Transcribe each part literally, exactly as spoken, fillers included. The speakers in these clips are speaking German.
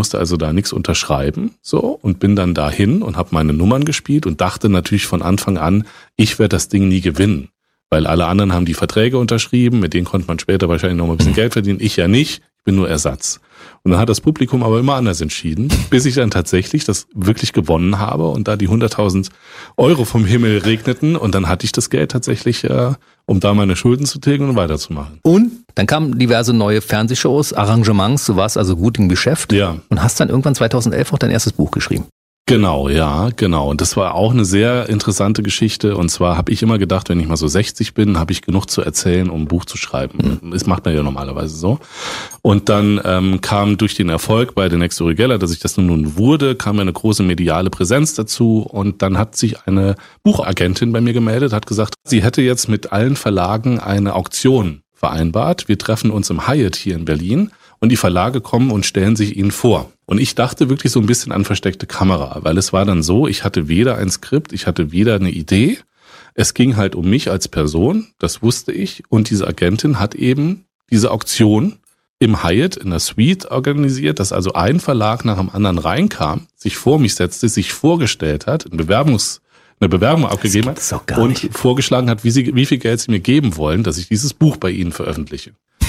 musste also da nichts unterschreiben, so, und bin dann dahin und habe meine Nummern gespielt und dachte natürlich von Anfang an, ich werde das Ding nie gewinnen. Weil alle anderen haben die Verträge unterschrieben, mit denen konnte man später wahrscheinlich noch mal ein bisschen Geld verdienen, ich ja nicht, ich bin nur Ersatz. Und dann hat das Publikum aber immer anders entschieden, bis ich dann tatsächlich das wirklich gewonnen habe und da die hunderttausend Euro vom Himmel regneten und dann hatte ich das Geld tatsächlich, äh, um da meine Schulden zu tilgen und weiterzumachen. Und dann kamen diverse neue Fernsehshows, Arrangements, du warst also gut im Geschäft, ja, und hast dann irgendwann zweitausendelf auch dein erstes Buch geschrieben. Genau, ja, genau. Und das war auch eine sehr interessante Geschichte. Und zwar habe ich immer gedacht, wenn ich mal so sechzig bin, habe ich genug zu erzählen, um ein Buch zu schreiben. Mhm. Das macht man ja normalerweise so. Und dann ähm, kam durch den Erfolg bei The Next Uri Geller, dass ich das nun wurde, kam eine große mediale Präsenz dazu. Und dann hat sich eine Buchagentin bei mir gemeldet, hat gesagt, sie hätte jetzt mit allen Verlagen eine Auktion vereinbart. Wir treffen uns im Hyatt hier in Berlin. Und die Verlage kommen und stellen sich ihnen vor. Und ich dachte wirklich so ein bisschen an versteckte Kamera, weil es war dann so, ich hatte weder ein Skript, ich hatte weder eine Idee. Es ging halt um mich als Person, das wusste ich. Und diese Agentin hat eben diese Auktion im Hyatt in der Suite organisiert, dass also ein Verlag nach dem anderen reinkam, sich vor mich setzte, sich vorgestellt hat, ein Bewerbungs eine Bewerbung abgegeben hat und nicht. vorgeschlagen hat, wie, sie, wie viel Geld sie mir geben wollen, dass ich dieses Buch bei ihnen veröffentliche.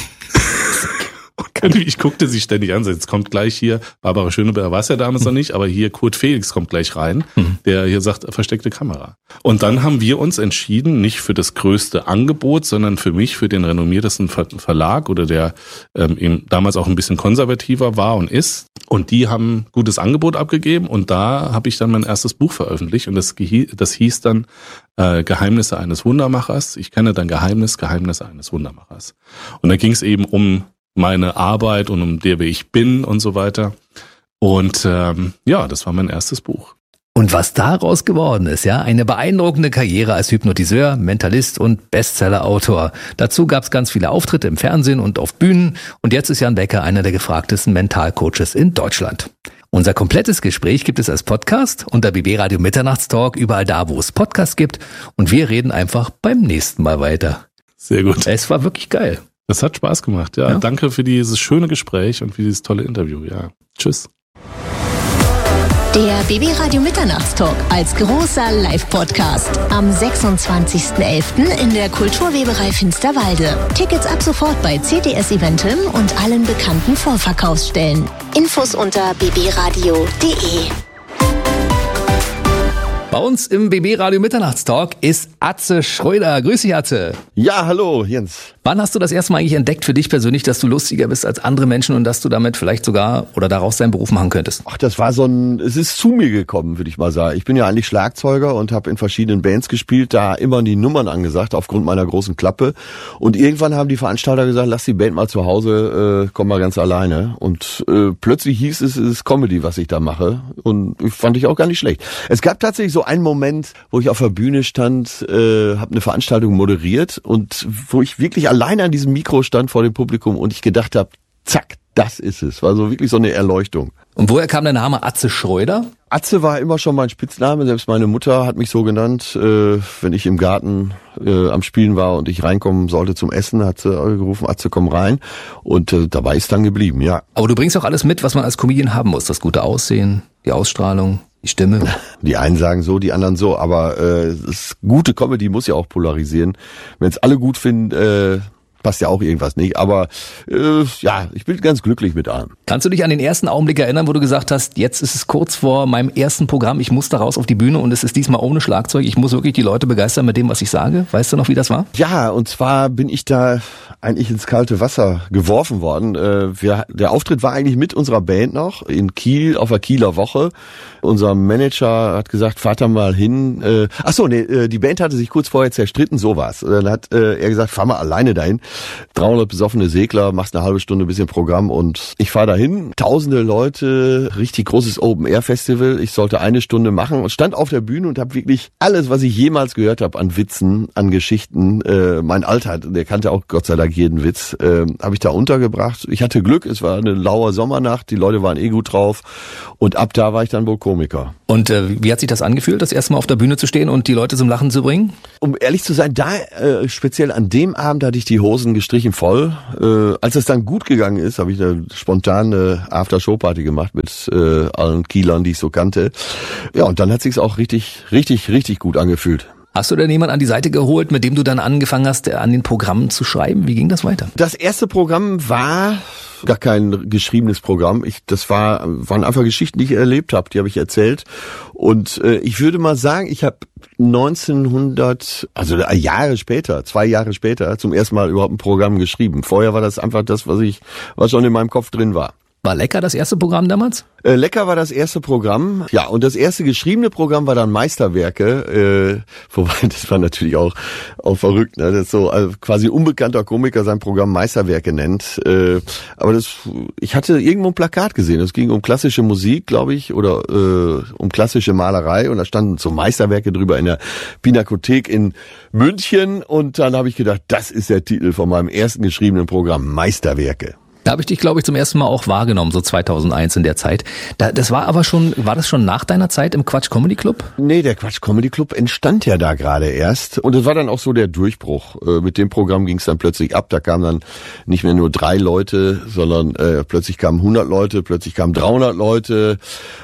Ich guckte sie ständig an, jetzt kommt gleich hier, Barbara Schöneberger war es ja damals noch nicht, aber hier Kurt Felix kommt gleich rein, der hier sagt, versteckte Kamera. Und dann haben wir uns entschieden, nicht für das größte Angebot, sondern für mich, für den renommiertesten Verlag oder der ähm, eben damals auch ein bisschen konservativer war und ist. Und die haben ein gutes Angebot abgegeben und da habe ich dann mein erstes Buch veröffentlicht und das, das hieß dann äh, Geheimnisse eines Wundermachers. Ich kenne dein Geheimnis, Geheimnisse eines Wundermachers. Und da ging es eben um meine Arbeit und um der, wer ich bin und so weiter. Und ähm, ja, das war mein erstes Buch. Und was daraus geworden ist, ja, eine beeindruckende Karriere als Hypnotiseur, Mentalist und Bestsellerautor. Dazu gab es ganz viele Auftritte im Fernsehen und auf Bühnen. Und jetzt ist Jan Becker einer der gefragtesten Mentalcoaches in Deutschland. Unser komplettes Gespräch gibt es als Podcast unter B B Radio Mitternachtstalk, überall da, wo es Podcasts gibt. Und wir reden einfach beim nächsten Mal weiter. Sehr gut. Es war wirklich geil. Das hat Spaß gemacht, ja. ja. Danke für dieses schöne Gespräch und für dieses tolle Interview, ja. Tschüss. Der B B Radio Mitternachtstalk als großer Live-Podcast am sechsundzwanzigsten elften in der Kulturweberei Finsterwalde. Tickets ab sofort bei C T S Eventim und allen bekannten Vorverkaufsstellen. Infos unter b b radio punkt d e. Bei uns im B B Radio Mitternachtstalk ist Atze Schröder. Grüß dich, Atze. Ja, hallo, Jens. Wann hast du das erste Mal eigentlich entdeckt für dich persönlich, dass du lustiger bist als andere Menschen und dass du damit vielleicht sogar oder daraus deinen Beruf machen könntest? Ach, das war so ein, es ist zu mir gekommen, würde ich mal sagen. Ich bin ja eigentlich Schlagzeuger und habe in verschiedenen Bands gespielt, da immer die Nummern angesagt, aufgrund meiner großen Klappe. Und irgendwann haben die Veranstalter gesagt, lass die Band mal zu Hause, äh, komm mal ganz alleine. Und äh, plötzlich hieß es, es ist Comedy, was ich da mache. Und fand ich auch gar nicht schlecht. Es gab tatsächlich so einen Moment, wo ich auf der Bühne stand, äh, habe eine Veranstaltung moderiert und wo ich wirklich alleine an diesem Mikro stand vor dem Publikum und ich gedacht habe, zack, das ist es. War so wirklich so eine Erleuchtung. Und woher kam der Name Atze Schröder? Atze war immer schon mein Spitzname. Selbst meine Mutter hat mich so genannt. Äh, wenn ich im Garten äh, am Spielen war und ich reinkommen sollte zum Essen, hat sie gerufen, Atze, komm rein. Und äh, dabei ist dann geblieben, ja. Aber du bringst auch alles mit, was man als Comedian haben muss. Das gute Aussehen, die Ausstrahlung, die Stimme. Die einen sagen so, die anderen so. Aber äh, das gute Comedy muss ja auch polarisieren. Wenn es alle gut finden, äh, passt ja auch irgendwas nicht, aber äh, ja, ich bin ganz glücklich mit allem. Kannst du dich an den ersten Augenblick erinnern, wo du gesagt hast, jetzt ist es kurz vor meinem ersten Programm, ich muss da raus auf die Bühne und es ist diesmal ohne Schlagzeug, ich muss wirklich die Leute begeistern mit dem, was ich sage? Weißt du noch, wie das war? Ja, und zwar bin ich da eigentlich ins kalte Wasser geworfen worden. Äh, wir, der Auftritt war eigentlich mit unserer Band noch in Kiel auf der Kieler Woche. Unser Manager hat gesagt, fahrt da mal hin. Äh, ach so, nee, die Band hatte sich kurz vorher zerstritten, so war's. Dann hat äh, er gesagt, fahr mal alleine dahin. dreihundert besoffene Segler, machst eine halbe Stunde bisschen Programm und ich fahre dahin. Tausende Leute, richtig großes Open-Air-Festival. Ich sollte eine Stunde machen und stand auf der Bühne und habe wirklich alles, was ich jemals gehört habe an Witzen, an Geschichten. Äh, mein Alter, der kannte auch Gott sei Dank jeden Witz, äh, habe ich da untergebracht. Ich hatte Glück, es war eine laue Sommernacht, die Leute waren eh gut drauf und ab da war ich dann wohl Komiker. Und äh, wie hat sich das angefühlt, das erste Mal auf der Bühne zu stehen und die Leute zum Lachen zu bringen? Um ehrlich zu sein, da äh, speziell an dem Abend hatte ich die Hosen gestrichen voll. Äh, als es dann gut gegangen ist, habe ich eine spontane After-Show-Party gemacht mit äh, allen Kielern, die ich so kannte. Ja, und dann hat sich's auch richtig, richtig, richtig gut angefühlt. Hast du denn jemanden an die Seite geholt, mit dem du dann angefangen hast, an den Programmen zu schreiben? Wie ging das weiter? Das erste Programm war gar kein geschriebenes Programm. Ich, das war, waren einfach Geschichten, die ich erlebt habe, die habe ich erzählt. Und äh, ich würde mal sagen, ich habe neunzehnhundert, also Jahre später, zwei Jahre später, zum ersten Mal überhaupt ein Programm geschrieben. Vorher war das einfach das, was ich, was schon in meinem Kopf drin war. War Lecker das erste Programm damals? Äh, Lecker war das erste Programm, ja, und das erste geschriebene Programm war dann Meisterwerke, äh, wobei das war natürlich auch auch verrückt, ne, das so also quasi unbekannter Komiker sein Programm Meisterwerke nennt, äh, aber das, ich hatte irgendwo ein Plakat gesehen, es ging um klassische Musik, glaube ich, oder äh, um klassische Malerei und da standen so Meisterwerke drüber in der Pinakothek in München und dann habe ich gedacht, das ist der Titel von meinem ersten geschriebenen Programm, Meisterwerke. Da habe ich dich, glaube ich, zum ersten Mal auch wahrgenommen, so zweitausendeins in der Zeit. Da, das war aber schon, war das schon nach deiner Zeit im Quatsch Comedy Club? Nee, der Quatsch Comedy Club entstand ja da gerade erst. Und es war dann auch so der Durchbruch. Äh, mit dem Programm ging es dann plötzlich ab. Da kamen dann nicht mehr nur drei Leute, sondern äh, plötzlich kamen hundert Leute, plötzlich kamen dreihundert Leute.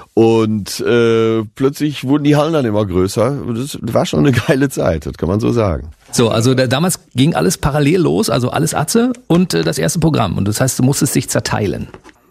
Und äh, plötzlich wurden die Hallen dann immer größer. Das war schon eine geile Zeit, das kann man so sagen. So, also da, damals ging alles parallel los, also alles Atze und äh, das erste Programm. Und das heißt, du musstest dich zerteilen.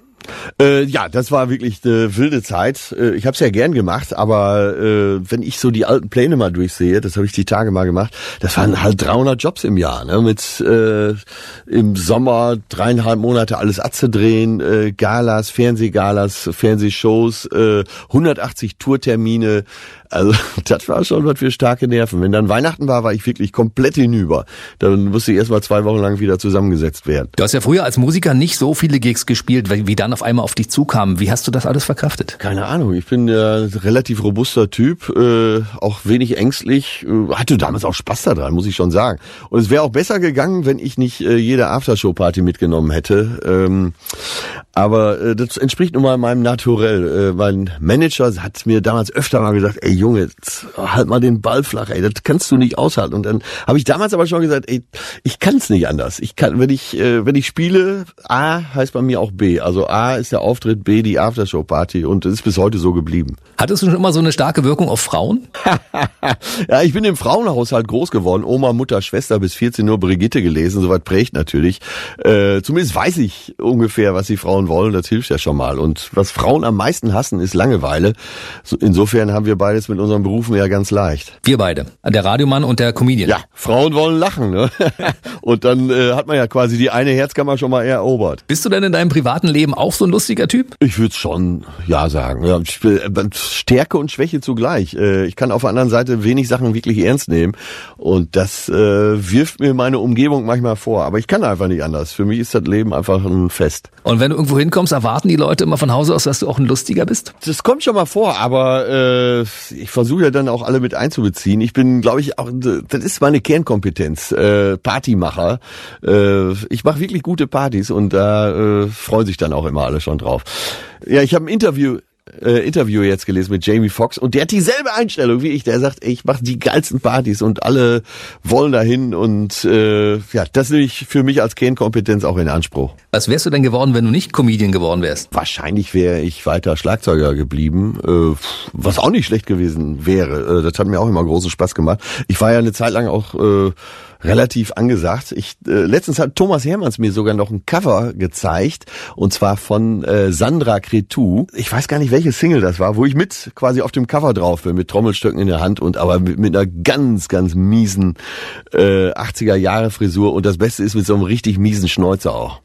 Äh, ja, das war wirklich eine wilde Zeit. Äh, ich habe es ja gern gemacht, aber äh, wenn ich so die alten Pläne mal durchsehe, das habe ich die Tage mal gemacht, das waren halt dreihundert Jobs im Jahr. Ne? Mit äh, im Sommer dreieinhalb Monate alles Atze drehen, äh, Galas, Fernsehgalas, Fernsehshows, äh, hundertachtzig Tourtermine. Also das war schon was für starke Nerven. Wenn dann Weihnachten war, war ich wirklich komplett hinüber. Dann musste ich erst mal zwei Wochen lang wieder zusammengesetzt werden. Du hast ja früher als Musiker nicht so viele Gigs gespielt, wie dann auf einmal auf dich zukamen. Wie hast du das alles verkraftet? Keine Ahnung, ich bin ja ein relativ robuster Typ, äh, auch wenig ängstlich, äh, hatte damals auch Spaß daran, muss ich schon sagen. Und es wäre auch besser gegangen, wenn ich nicht äh, jede Aftershow-Party mitgenommen hätte. Ähm, aber äh, das entspricht nun mal meinem Naturell. Äh, mein Manager hat mir damals öfter mal gesagt, ey Junge, halt mal den Ball flach, ey, das kannst du nicht aushalten. Und dann habe ich damals aber schon gesagt, ey, ich kann es nicht anders. Ich kann, wenn ich, äh, wenn ich spiele, A heißt bei mir auch B. Also A ist der Auftritt, B die Aftershow-Party und das ist bis heute so geblieben. Hattest du schon immer so eine starke Wirkung auf Frauen? Ja, ich bin im Frauenhaushalt groß geworden. Oma, Mutter, Schwester bis vierzehn Uhr Brigitte gelesen. Soweit prägt natürlich. Äh, zumindest weiß ich ungefähr, was die Frauen wollen. Das hilft ja schon mal. Und was Frauen am meisten hassen, ist Langeweile. So, insofern haben wir beides mit unseren Berufen ja ganz leicht. Wir beide. Der Radiomann und der Comedian. Ja, Frauen wollen lachen. Ne? Und dann äh, hat man ja quasi die eine Herzkammer schon mal erobert. Bist du denn in deinem privaten Leben auch so ein lustiger Typ? Ich würde schon ja sagen. Ja, Stärke und Schwäche zugleich. Ich kann auf der anderen Seite wenig Sachen wirklich ernst nehmen und das äh, wirft mir meine Umgebung manchmal vor. Aber ich kann einfach nicht anders. Für mich ist das Leben einfach ein Fest. Und wenn du irgendwo hinkommst, erwarten die Leute immer von Hause aus, dass du auch ein Lustiger bist? Das kommt schon mal vor, aber äh, ich versuche ja dann auch alle mit einzubeziehen. Ich bin, glaube ich, auch, das ist meine Kernkompetenz, äh, Partymacher. Äh, ich mache wirklich gute Partys und da äh, freuen sich dann auch immer alle schon drauf. Ja, ich habe ein Interview Äh, Interview jetzt gelesen mit Jamie Foxx und der hat dieselbe Einstellung wie ich. Der sagt, ey, ich mache die geilsten Partys und alle wollen dahin und äh, ja, das nehme ich für mich als Kernkompetenz auch in Anspruch. Was wärst du denn geworden, wenn du nicht Comedian geworden wärst? Wahrscheinlich wäre ich weiter Schlagzeuger geblieben, äh, was auch nicht schlecht gewesen wäre. Äh, das hat mir auch immer großen Spaß gemacht. Ich war ja eine Zeit lang auch äh, relativ angesagt. Ich äh, letztens hat Thomas Hermanns mir sogar noch ein Cover gezeigt und zwar von äh, Sandra Cretu. Ich weiß gar nicht, welche Single das war, wo ich mit quasi auf dem Cover drauf bin, mit Trommelstöcken in der Hand und aber mit, mit einer ganz, ganz miesen äh, achtziger Jahre Frisur und das Beste ist mit so einem richtig miesen Schnäuzer auch.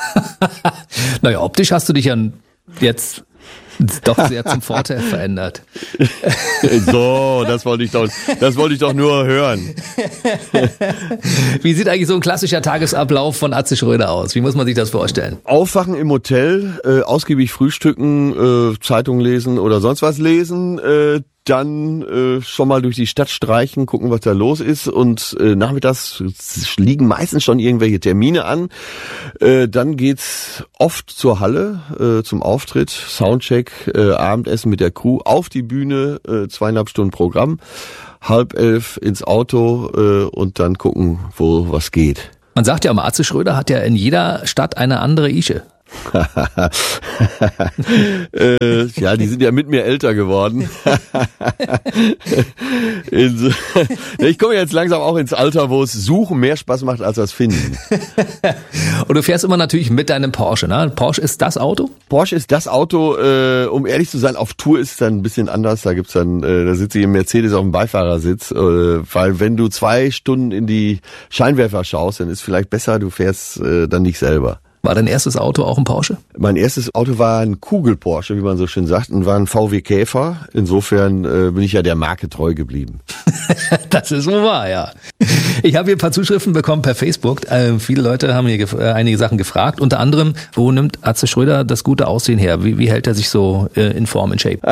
Naja, optisch hast du dich ja jetzt doch sehr zum Vorteil verändert. So, das wollte ich doch, das wollte ich doch nur hören. Wie sieht eigentlich so ein klassischer Tagesablauf von Atze Schröder aus? Wie muss man sich das vorstellen? Aufwachen im Hotel, äh, ausgiebig frühstücken, äh, Zeitung lesen oder sonst was lesen, äh, dann äh, schon mal durch die Stadt streichen, gucken, was da los ist. Und äh, nachmittags liegen meistens schon irgendwelche Termine an. Äh, dann geht's oft zur Halle, äh, zum Auftritt, Soundcheck, äh, Abendessen mit der Crew, auf die Bühne, äh, zweieinhalb Stunden Programm, halb elf ins Auto äh, und dann gucken, wo was geht. Man sagt ja, Atze Schröder hat ja in jeder Stadt eine andere Ische. äh, ja, die sind ja mit mir älter geworden. in, ich komme jetzt langsam auch ins Alter, wo es Suchen mehr Spaß macht als das Finden. Und du fährst immer natürlich mit deinem Porsche, ne? Porsche ist das Auto? Porsche ist das Auto, äh, um ehrlich zu sein, auf Tour ist es dann ein bisschen anders. Da gibt's dann, äh, da sitze ich im Mercedes auf dem Beifahrersitz, äh, weil wenn du zwei Stunden in die Scheinwerfer schaust, dann ist vielleicht besser, du fährst äh, dann nicht selber. War dein erstes Auto auch ein Porsche? Mein erstes Auto war ein Kugel-Porsche, wie man so schön sagt, und war ein V W Käfer. Insofern äh, bin ich ja der Marke treu geblieben. Das ist wohl wahr, ja. Ich habe hier ein paar Zuschriften bekommen per Facebook. Äh, viele Leute haben hier gef- äh, einige Sachen gefragt. Unter anderem, wo nimmt Atze Schröder das gute Aussehen her? Wie, wie hält er sich so äh, in Form, in Shape?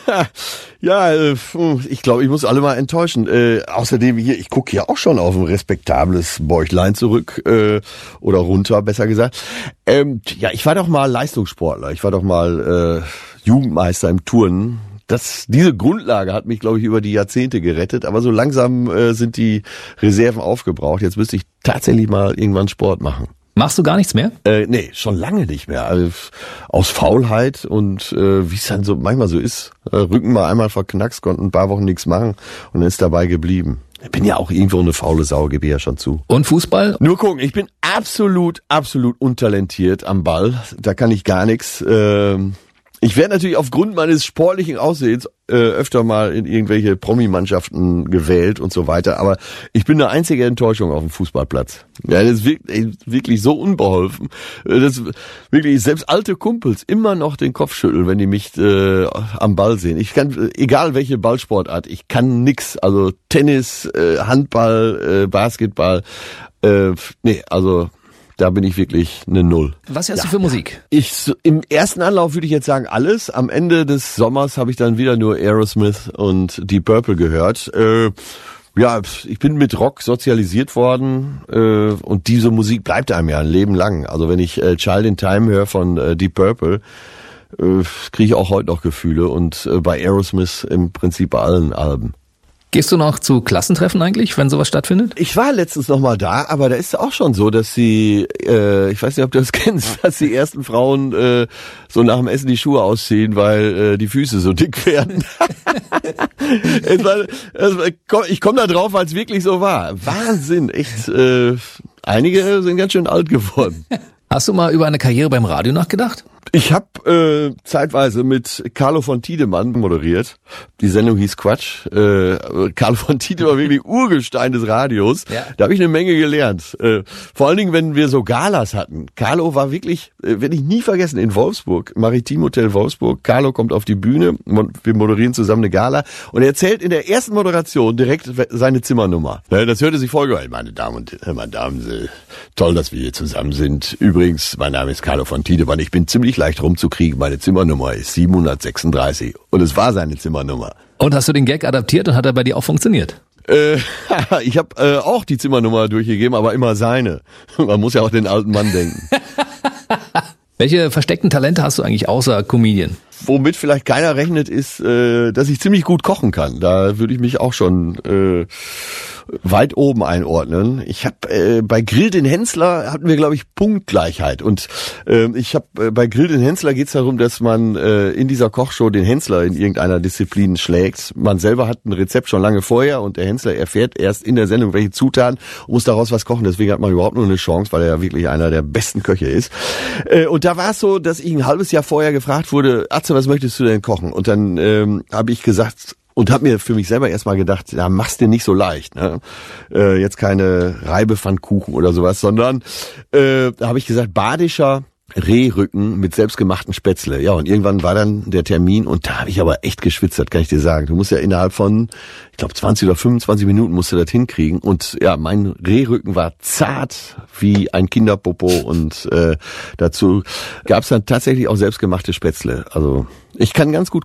Ja, äh, ich glaube, ich muss alle mal enttäuschen. Äh, außerdem hier, ich gucke hier auch schon auf ein respektables Bäuchlein zurück äh, oder runter, besser gesagt. Ähm, ja, ich war doch mal Leistungssportler. Ich war doch mal äh, Jugendmeister im Turnen. Das, diese Grundlage hat mich, glaube ich, über die Jahrzehnte gerettet. Aber so langsam äh, sind die Reserven aufgebraucht. Jetzt müsste ich tatsächlich mal irgendwann Sport machen. Machst du gar nichts mehr? Äh, nee, schon lange nicht mehr. Also, aus Faulheit und äh, wie es dann so manchmal so ist. Äh, Rücken mal einmal verknackst, konnten ein paar Wochen nichts machen und dann ist dabei geblieben. Ich bin ja auch irgendwo eine faule Sau, gebe ich ja schon zu. Und Fußball? Nur gucken, ich bin absolut, absolut untalentiert am Ball. Da kann ich gar nichts. Ähm, ich werde natürlich aufgrund meines sportlichen Aussehens äh, öfter mal in irgendwelche Promi-Mannschaften gewählt und so weiter. Aber ich bin eine einzige Enttäuschung auf dem Fußballplatz. Ja, das ist wirklich, wirklich so unbeholfen. Das wirklich selbst alte Kumpels immer noch den Kopf schütteln, wenn die mich äh, am Ball sehen. Ich kann, egal welche Ballsportart, ich kann nix. Also Tennis, äh, Handball, äh, Basketball. Äh, nee, also da bin ich wirklich eine Null. Was hörst ja, du für Musik? Ich, im ersten Anlauf würde ich jetzt sagen alles. Am Ende des Sommers habe ich dann wieder nur Aerosmith und Deep Purple gehört. Äh, ja, ich bin mit Rock sozialisiert worden äh, und diese Musik bleibt einem ja ein Leben lang. Also wenn ich äh, Child in Time höre von äh, Deep Purple, äh, kriege ich auch heute noch Gefühle und äh, bei Aerosmith im Prinzip bei allen Alben. Gehst du noch zu Klassentreffen eigentlich, wenn sowas stattfindet? Ich war letztens noch mal da, aber da ist auch schon so, dass sie, äh, ich weiß nicht, ob du das kennst, dass die ersten Frauen äh, so nach dem Essen die Schuhe ausziehen, weil äh, die Füße so dick werden. es war, es war, ich komme da drauf, weil es wirklich so war. Wahnsinn, echt. Äh, einige sind ganz schön alt geworden. Hast du mal über eine Karriere beim Radio nachgedacht? Ich habe äh, zeitweise mit Carlo von Tiedemann moderiert. Die Sendung hieß Quatsch. Äh, Carlo von Tiedemann war wirklich Urgestein des Radios. Ja. Da habe ich eine Menge gelernt. Äh, vor allen Dingen, wenn wir so Galas hatten. Carlo war wirklich, äh, werde ich nie vergessen, in Wolfsburg, Maritim Hotel Wolfsburg. Carlo kommt auf die Bühne, wir moderieren zusammen eine Gala und er erzählt in der ersten Moderation direkt seine Zimmernummer. Das hörte sich voll geil. Meine Damen und meine Damen, toll, dass wir hier zusammen sind. Übrigens, mein Name ist Carlo von Tiedemann. Ich bin ziemlich leicht rumzukriegen. Meine Zimmernummer ist siebenhundertsechsunddreißig und es war seine Zimmernummer. Und hast du den Gag adaptiert und hat er bei dir auch funktioniert? Äh, ich habe äh, auch die Zimmernummer durchgegeben, aber immer seine. Man muss ja auch den alten Mann denken. Welche versteckten Talente hast du eigentlich außer Comedian? Womit vielleicht keiner rechnet, ist, äh, dass ich ziemlich gut kochen kann. Da würde ich mich auch schon äh, weit oben einordnen. Ich habe äh, bei Grill den Hensler hatten wir, glaube ich, Punktgleichheit. Und äh, ich habe äh, bei Grill den Hensler geht es darum, dass man äh, in dieser Kochshow den Hensler in irgendeiner Disziplin schlägt. Man selber hat ein Rezept schon lange vorher und der Hensler erfährt erst in der Sendung, welche Zutaten und muss daraus was kochen. Deswegen hat man überhaupt nur eine Chance, weil er ja wirklich einer der besten Köche ist. Äh, und da war es so, dass ich ein halbes Jahr vorher gefragt wurde, Atze, was möchtest du denn kochen? Und dann ähm, habe ich gesagt und habe mir für mich selber erstmal gedacht, ja, mach's dir nicht so leicht, ne? Äh, jetzt keine Reibepfannkuchen oder sowas, sondern äh, da habe ich gesagt, badischer Rehrücken mit selbstgemachten Spätzle. Ja, und irgendwann war dann der Termin und da habe ich aber echt geschwitzt, das kann ich dir sagen. Du musst ja innerhalb von, ich glaube, zwanzig oder fünfundzwanzig Minuten musst du das hinkriegen. Und ja, mein Rehrücken war zart wie ein Kinderpopo und äh, dazu gab es dann tatsächlich auch selbstgemachte Spätzle. Also ich kann ganz gut kochen.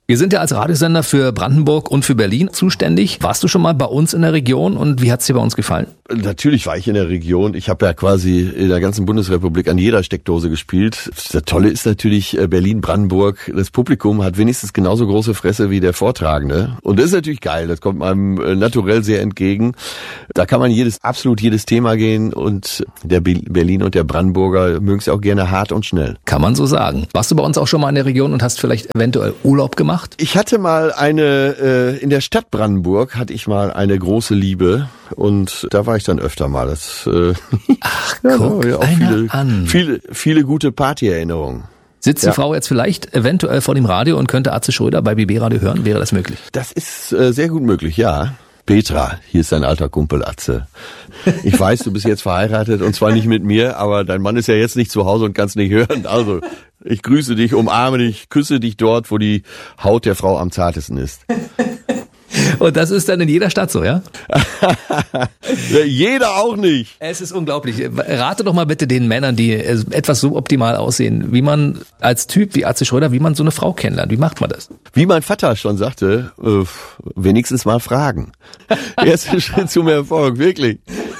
Wir sind ja als Radiosender für Brandenburg und für Berlin zuständig. Warst du schon mal bei uns in der Region und wie hat's dir bei uns gefallen? Natürlich war ich in der Region. Ich habe ja quasi in der ganzen Bundesrepublik an jeder Steckdose gespielt. Das Tolle ist natürlich Berlin, Brandenburg. Das Publikum hat wenigstens genauso große Fresse wie der Vortragende. Und das ist natürlich geil. Das kommt meinem naturell sehr entgegen. Da kann man jedes, absolut jedes Thema gehen und der Berlin und der Brandenburger mögen es auch gerne hart und schnell. Kann man so sagen. Warst du bei uns auch schon mal in der Region und hast vielleicht eventuell Urlaub gemacht? Ich hatte mal eine, äh, in der Stadt Brandenburg hatte ich mal eine große Liebe und da war ich dann öfter mal. Das, äh, Ach, guck ja, auch viele, an. viele, viele gute Partyerinnerungen. Sitzt die ja. Frau jetzt vielleicht eventuell vor dem Radio und könnte Atze Schröder bei B B Radio hören? Wäre das möglich? Das ist äh, sehr gut möglich, ja. Petra, hier ist dein alter Kumpel Atze. Ich weiß, du bist jetzt verheiratet und zwar nicht mit mir, aber dein Mann ist ja jetzt nicht zu Hause und kann es nicht hören. Also, ich grüße dich, umarme dich, küsse dich dort, wo die Haut der Frau am zartesten ist. Und das ist dann in jeder Stadt so, ja? Jeder auch nicht. Es ist unglaublich. Rate doch mal bitte den Männern, die etwas suboptimal aussehen, wie man als Typ wie Atze Schröder, wie man so eine Frau kennenlernt. Wie macht man das? Wie mein Vater schon sagte, äh, wenigstens mal fragen. Erster Schritt zum Erfolg, wirklich.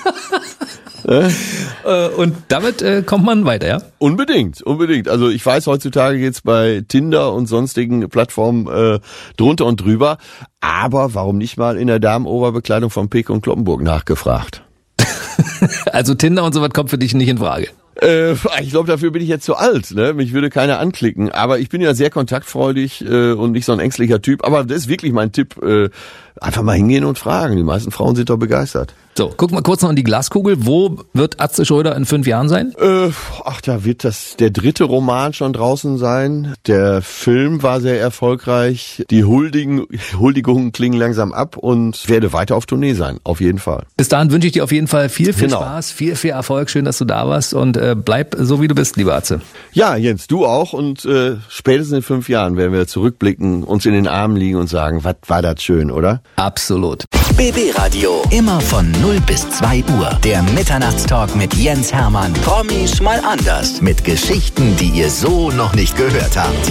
Und damit äh, kommt man weiter, ja? Unbedingt, unbedingt. Also ich weiß, heutzutage geht's bei Tinder und sonstigen Plattformen äh, drunter und drüber. Aber warum nicht mal in der Damenoberbekleidung von Peek und Kloppenburg nachgefragt? Also Tinder und so was kommt für dich nicht in Frage? Äh, ich glaube, dafür bin ich jetzt zu alt. Ne? Mich würde keiner anklicken. Aber ich bin ja sehr kontaktfreudig äh, und nicht so ein ängstlicher Typ. Aber das ist wirklich mein Tipp. Äh, einfach mal hingehen und fragen. Die meisten Frauen sind doch begeistert. So, guck mal kurz noch in die Glaskugel. Wo wird Atze Schröder in fünf Jahren sein? Äh, ach, da wird das der dritte Roman schon draußen sein. Der Film war sehr erfolgreich. Die Huldigen, Huldigungen klingen langsam ab und werde weiter auf Tournee sein. Auf jeden Fall. Bis dahin wünsche ich dir auf jeden Fall viel, viel genau. Spaß, viel, viel Erfolg. Schön, dass du da warst und äh, bleib so, wie du bist, lieber Atze. Ja, Jens, du auch. Und äh, spätestens in fünf Jahren werden wir zurückblicken, uns in den Armen liegen und sagen, was war das schön, oder? Absolut. B B Radio. Immer von null bis zwei Uhr. Der Mitternachtstalk mit Jens Hermann. Promis mal anders. Mit Geschichten, die ihr so noch nicht gehört habt.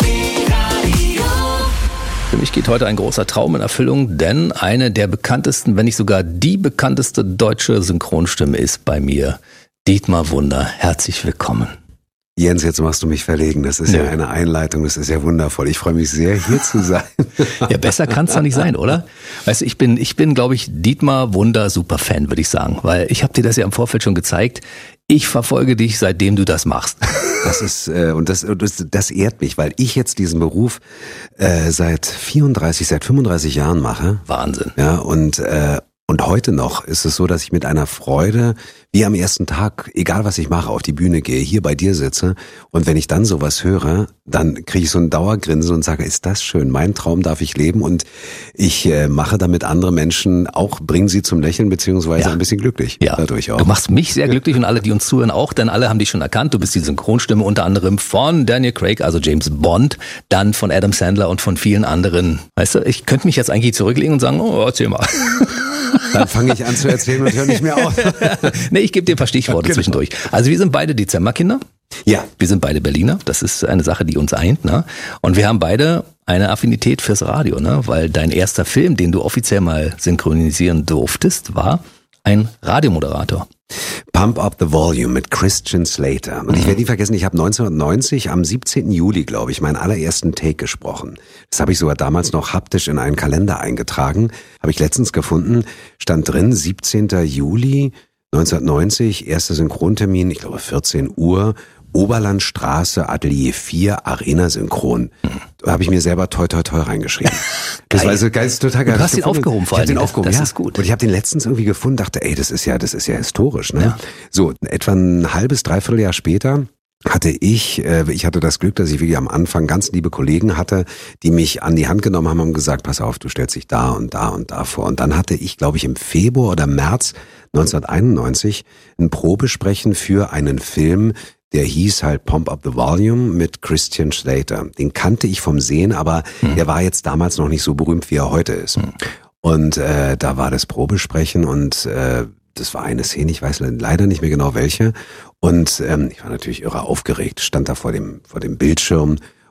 Für mich geht heute ein großer Traum in Erfüllung, denn eine der bekanntesten, wenn nicht sogar die bekannteste deutsche Synchronstimme ist bei mir. Dietmar Wunder. Herzlich willkommen. Jens, jetzt machst du mich verlegen. Das ist Nö. ja eine Einleitung, das ist ja wundervoll. Ich freue mich sehr, hier zu sein. Ja, besser kann es doch nicht sein, oder? Weißt du, ich bin, ich bin, glaube ich, Dietmar Wunder Superfan, würde ich sagen. Weil ich habe dir das ja im Vorfeld schon gezeigt. Ich verfolge dich, seitdem du das machst. Das ist, äh, und das, das, das ehrt mich, weil ich jetzt diesen Beruf äh, seit vierunddreißig, seit fünfunddreißig Jahren mache. Wahnsinn. Ja, und, äh, und heute noch ist es so, dass ich mit einer Freude, wie am ersten Tag, egal was ich mache, auf die Bühne gehe, hier bei dir sitze und wenn ich dann sowas höre, dann kriege ich so ein Dauergrinsen und sage, ist das schön, mein Traum darf ich leben und ich äh, mache damit andere Menschen auch, bringen sie zum Lächeln beziehungsweise ja. ein bisschen glücklich. Ja, dadurch auch. Du machst mich sehr glücklich und alle, die uns zuhören auch, denn alle haben dich schon erkannt. Du bist die Synchronstimme unter anderem von Daniel Craig, also James Bond, dann von Adam Sandler und von vielen anderen. Weißt du, ich könnte mich jetzt eigentlich zurücklegen und sagen, oh, erzähl mal. Dann fange ich an zu erzählen und höre nicht mehr auf. Nee, ich gebe dir ein paar Stichworte genau. zwischendurch. Also wir sind beide Dezemberkinder. Ja. Wir sind beide Berliner. Das ist eine Sache, die uns eint. Ne? Und wir haben beide eine Affinität fürs Radio, ne? Weil dein erster Film, den du offiziell mal synchronisieren durftest, war ein Radiomoderator. Pump Up the Volume mit Christian Slater. Und ich werde nie vergessen, ich habe neunzehnhundertneunzig am siebzehnten Juli, glaube ich, meinen allerersten Take gesprochen. Das habe ich sogar damals noch haptisch in einen Kalender eingetragen. Habe ich letztens gefunden, stand drin, siebzehnten Juli neunzehnhundertneunzig, erster Synchrontermin, ich glaube vierzehn Uhr, Oberlandstraße, Atelier vier, Arena Synchron. Da habe ich mir selber toi toi toi reingeschrieben. Das war also geil, total geil. Du hast ihn aufgehoben vor allem. Ich habe den aufgehoben, das ja. ist gut. Und ich habe den letztens irgendwie gefunden, dachte, ey, das ist ja, das ist ja historisch, ne? Ja. So, etwa ein halbes, dreiviertel Jahr später hatte ich, äh, ich hatte das Glück, dass ich wirklich am Anfang ganz liebe Kollegen hatte, die mich an die Hand genommen haben und gesagt, pass auf, du stellst dich da und da und da vor. Und dann hatte ich, glaube ich, im Februar oder März neunzehnhunderteinundneunzig ein Probesprechen für einen Film, der hieß halt Pump Up the Volume mit Christian Slater. Den kannte ich vom Sehen, aber hm. der war jetzt damals noch nicht so berühmt, wie er heute ist. Hm. Und äh, da war das Probesprechen und äh, das war eine Szene, ich weiß leider nicht mehr genau welche. Und ähm, ich war natürlich irre aufgeregt, stand da vor dem vor dem Bildschirm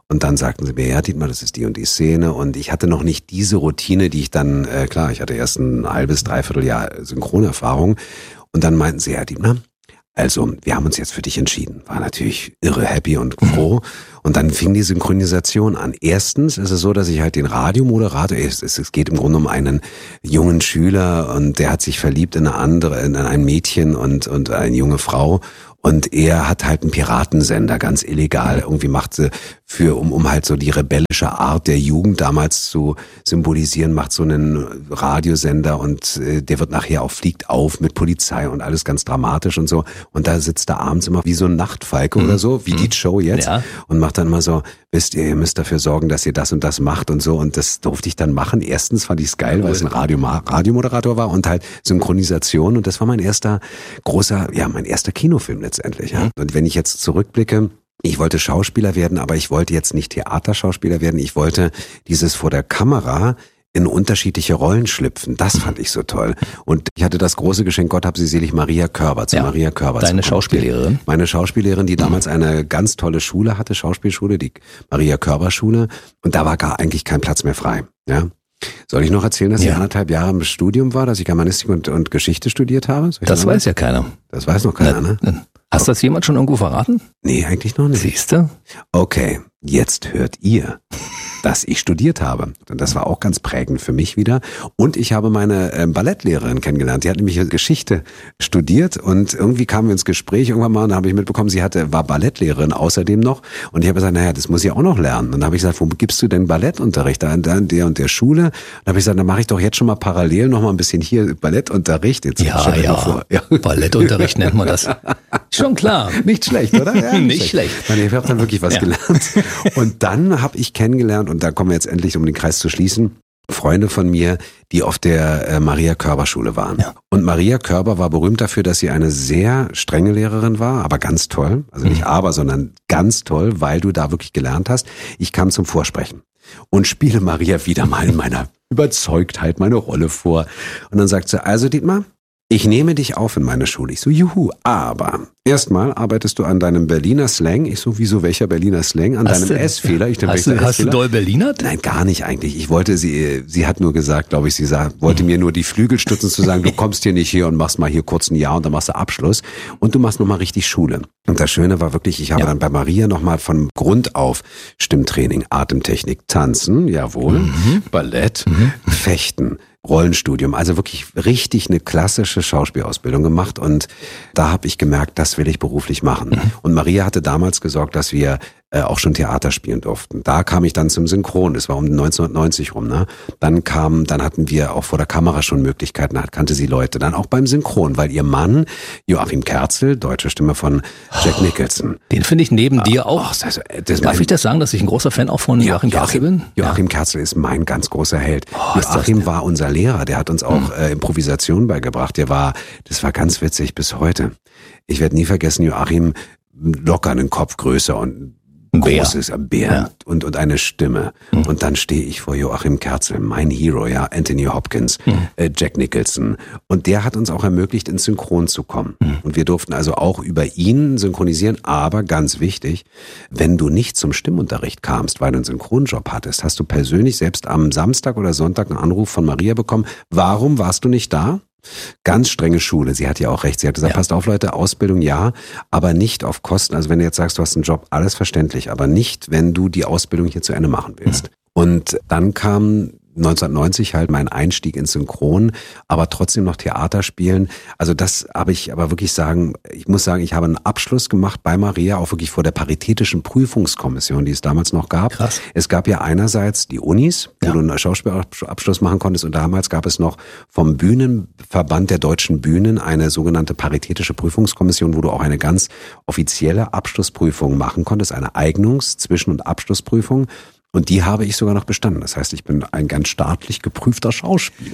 Und dann sagten sie mir, ja Dietmar, das ist die und die Szene. Und ich hatte noch nicht diese Routine, die ich dann, äh, klar, ich hatte erst ein halbes, dreiviertel Jahr Synchronerfahrung. Und dann meinten sie, ja Dietmar, also wir haben uns jetzt für dich entschieden. War natürlich irre happy und froh. Und dann fing die Synchronisation an. Erstens ist es so, dass ich halt den Radiomoderator, es, es geht im Grunde um einen jungen Schüler und der hat sich verliebt in eine andere, in ein Mädchen und, und eine junge Frau. Und er hat halt einen Piratensender, ganz illegal. Irgendwie macht sie für, um, um halt so die rebellische Art der Jugend damals zu symbolisieren, macht so einen Radiosender und äh, der wird nachher auch, fliegt auf mit Polizei und alles ganz dramatisch und so. Und da sitzt er abends immer wie so ein Nachtfalke mhm. oder so, wie mhm. die Show jetzt. Ja. Und macht dann immer so, wisst ihr, ihr müsst dafür sorgen, dass ihr das und das macht und so. Und das durfte ich dann machen. Erstens fand ich es geil, weil es ein Radio, Radiomoderator war und halt Synchronisation. Und das war mein erster großer, ja, mein erster Kinofilm letztendlich. Ja. Und wenn ich jetzt zurückblicke, ich wollte Schauspieler werden, aber ich wollte jetzt nicht Theaterschauspieler werden. Ich wollte dieses vor der Kamera in unterschiedliche Rollen schlüpfen. Das fand ich so toll. Und ich hatte das große Geschenk, Gott hab sie selig, Maria Körber, zu ja, Maria Körber. Deine Schauspiellehrerin? Meine Schauspiellehrerin, die damals eine ganz tolle Schule hatte, Schauspielschule, die Maria Körber Schule. Und da war gar eigentlich kein Platz mehr frei. Ja. Soll ich noch erzählen, dass ja. ich anderthalb Jahre im Studium war, dass ich Germanistik und, und Geschichte studiert habe? Das weiß ja keiner. Das weiß noch keiner, ne? ne? Hast du das jemand schon irgendwo verraten? Nee, eigentlich noch nicht. Siehste? Okay, jetzt hört ihr, dass ich studiert habe. Und das war auch ganz prägend für mich wieder. Und ich habe meine äh, Ballettlehrerin kennengelernt. Sie hat nämlich Geschichte studiert und irgendwie kamen wir ins Gespräch irgendwann mal und da habe ich mitbekommen, sie hatte war Ballettlehrerin außerdem noch. Und ich habe gesagt, naja, das muss ich auch noch lernen. Und dann habe ich gesagt, wo gibst du denn Ballettunterricht? Da in der und der Schule. Und dann habe ich gesagt, dann mache ich doch jetzt schon mal parallel noch mal ein bisschen hier Ballettunterricht. Jetzt ja, ja. Vor. ja, Ballettunterricht nennt man das. Schon klar. Nicht schlecht, oder? Ja, nicht, nicht schlecht. schlecht. Ich habe dann wirklich was ja. gelernt. Und dann habe ich kennengelernt, und da kommen wir jetzt endlich, um den Kreis zu schließen, Freunde von mir, die auf der äh, Maria Körber Schule waren. Ja. Und Maria Körber war berühmt dafür, dass sie eine sehr strenge Lehrerin war, aber ganz toll. Also nicht mhm. aber, sondern ganz toll, weil du da wirklich gelernt hast. Ich kam zum Vorsprechen und spiele Maria wieder mal in meiner Überzeugtheit meine Rolle vor. Und dann sagt sie, also Dietmar, ich nehme dich auf in meine Schule. Ich so, juhu, aber erstmal arbeitest du an deinem Berliner Slang. Ich so, wieso, welcher Berliner Slang? An hast deinem du, S-Fehler. Ich hast du, hast du doll Berlinert? Nein, gar nicht eigentlich. Ich wollte sie, sie hat nur gesagt, glaube ich, sie sah, wollte mir nur die Flügel stutzen zu sagen, du kommst hier nicht hier und machst mal hier kurz ein Jahr und dann machst du Abschluss und du machst nochmal richtig Schule. Und das Schöne war wirklich, ich habe ja. dann bei Maria nochmal von Grund auf Stimmtraining, Atemtechnik, Tanzen, jawohl, mhm. Ballett, mhm. Fechten, Rollenstudium, also wirklich richtig eine klassische Schauspielausbildung gemacht und da habe ich gemerkt, das will ich beruflich machen. Mhm. Und Maria hatte damals gesorgt, dass wir äh, auch schon Theater spielen durften. Da kam ich dann zum Synchron, das war um neunzehnhundertneunzig rum, ne? Dann kam, dann hatten wir auch vor der Kamera schon Möglichkeiten, da kannte sie Leute, dann auch beim Synchron, weil ihr Mann, Joachim Kerzel, deutsche Stimme von Jack Nicholson. Den finde ich neben ah, dir auch. Oh, das, das Darf mein, ich das sagen, dass ich ein großer Fan auch von ja, Joachim Kerzel bin? Joachim ja. Kerzel ist mein ganz großer Held. Oh, Joachim war unser Lehrer, der hat uns auch mhm. äh, Improvisation beigebracht. Der war, das war ganz witzig bis heute. Ich werde nie vergessen, Joachim locker einen Kopf größer und ein großes Bär ja. und, und eine Stimme. Mhm. Und dann stehe ich vor Joachim Kerzel, mein Hero, ja, Anthony Hopkins, mhm. äh, Jack Nicholson. Und der hat uns auch ermöglicht, ins Synchron zu kommen. Mhm. Und wir durften also auch über ihn synchronisieren. Aber ganz wichtig, wenn du nicht zum Stimmunterricht kamst, weil du einen Synchronjob hattest, hast du persönlich selbst am Samstag oder Sonntag einen Anruf von Maria bekommen. Warum warst du nicht da? Ganz strenge Schule. Sie hat ja auch recht. Sie hat gesagt, ja. passt auf Leute, Ausbildung ja, aber nicht auf Kosten. Also wenn du jetzt sagst, du hast einen Job, alles verständlich, aber nicht, wenn du die Ausbildung hier zu Ende machen willst. Mhm. Und dann kam neunzehnhundertneunzig halt mein Einstieg ins Synchron, aber trotzdem noch Theater spielen. Also das habe ich aber wirklich sagen, ich muss sagen, ich habe einen Abschluss gemacht bei Maria, auch wirklich vor der paritätischen Prüfungskommission, die es damals noch gab. Krass. Es gab ja einerseits die Unis, wo ja. du einen Schauspielabschluss machen konntest und damals gab es noch vom Bühnenverband der deutschen Bühnen eine sogenannte paritätische Prüfungskommission, wo du auch eine ganz offizielle Abschlussprüfung machen konntest, eine Eignungs-, Zwischen- und Abschlussprüfung. Und die habe ich sogar noch bestanden. Das heißt, ich bin ein ganz staatlich geprüfter Schauspieler.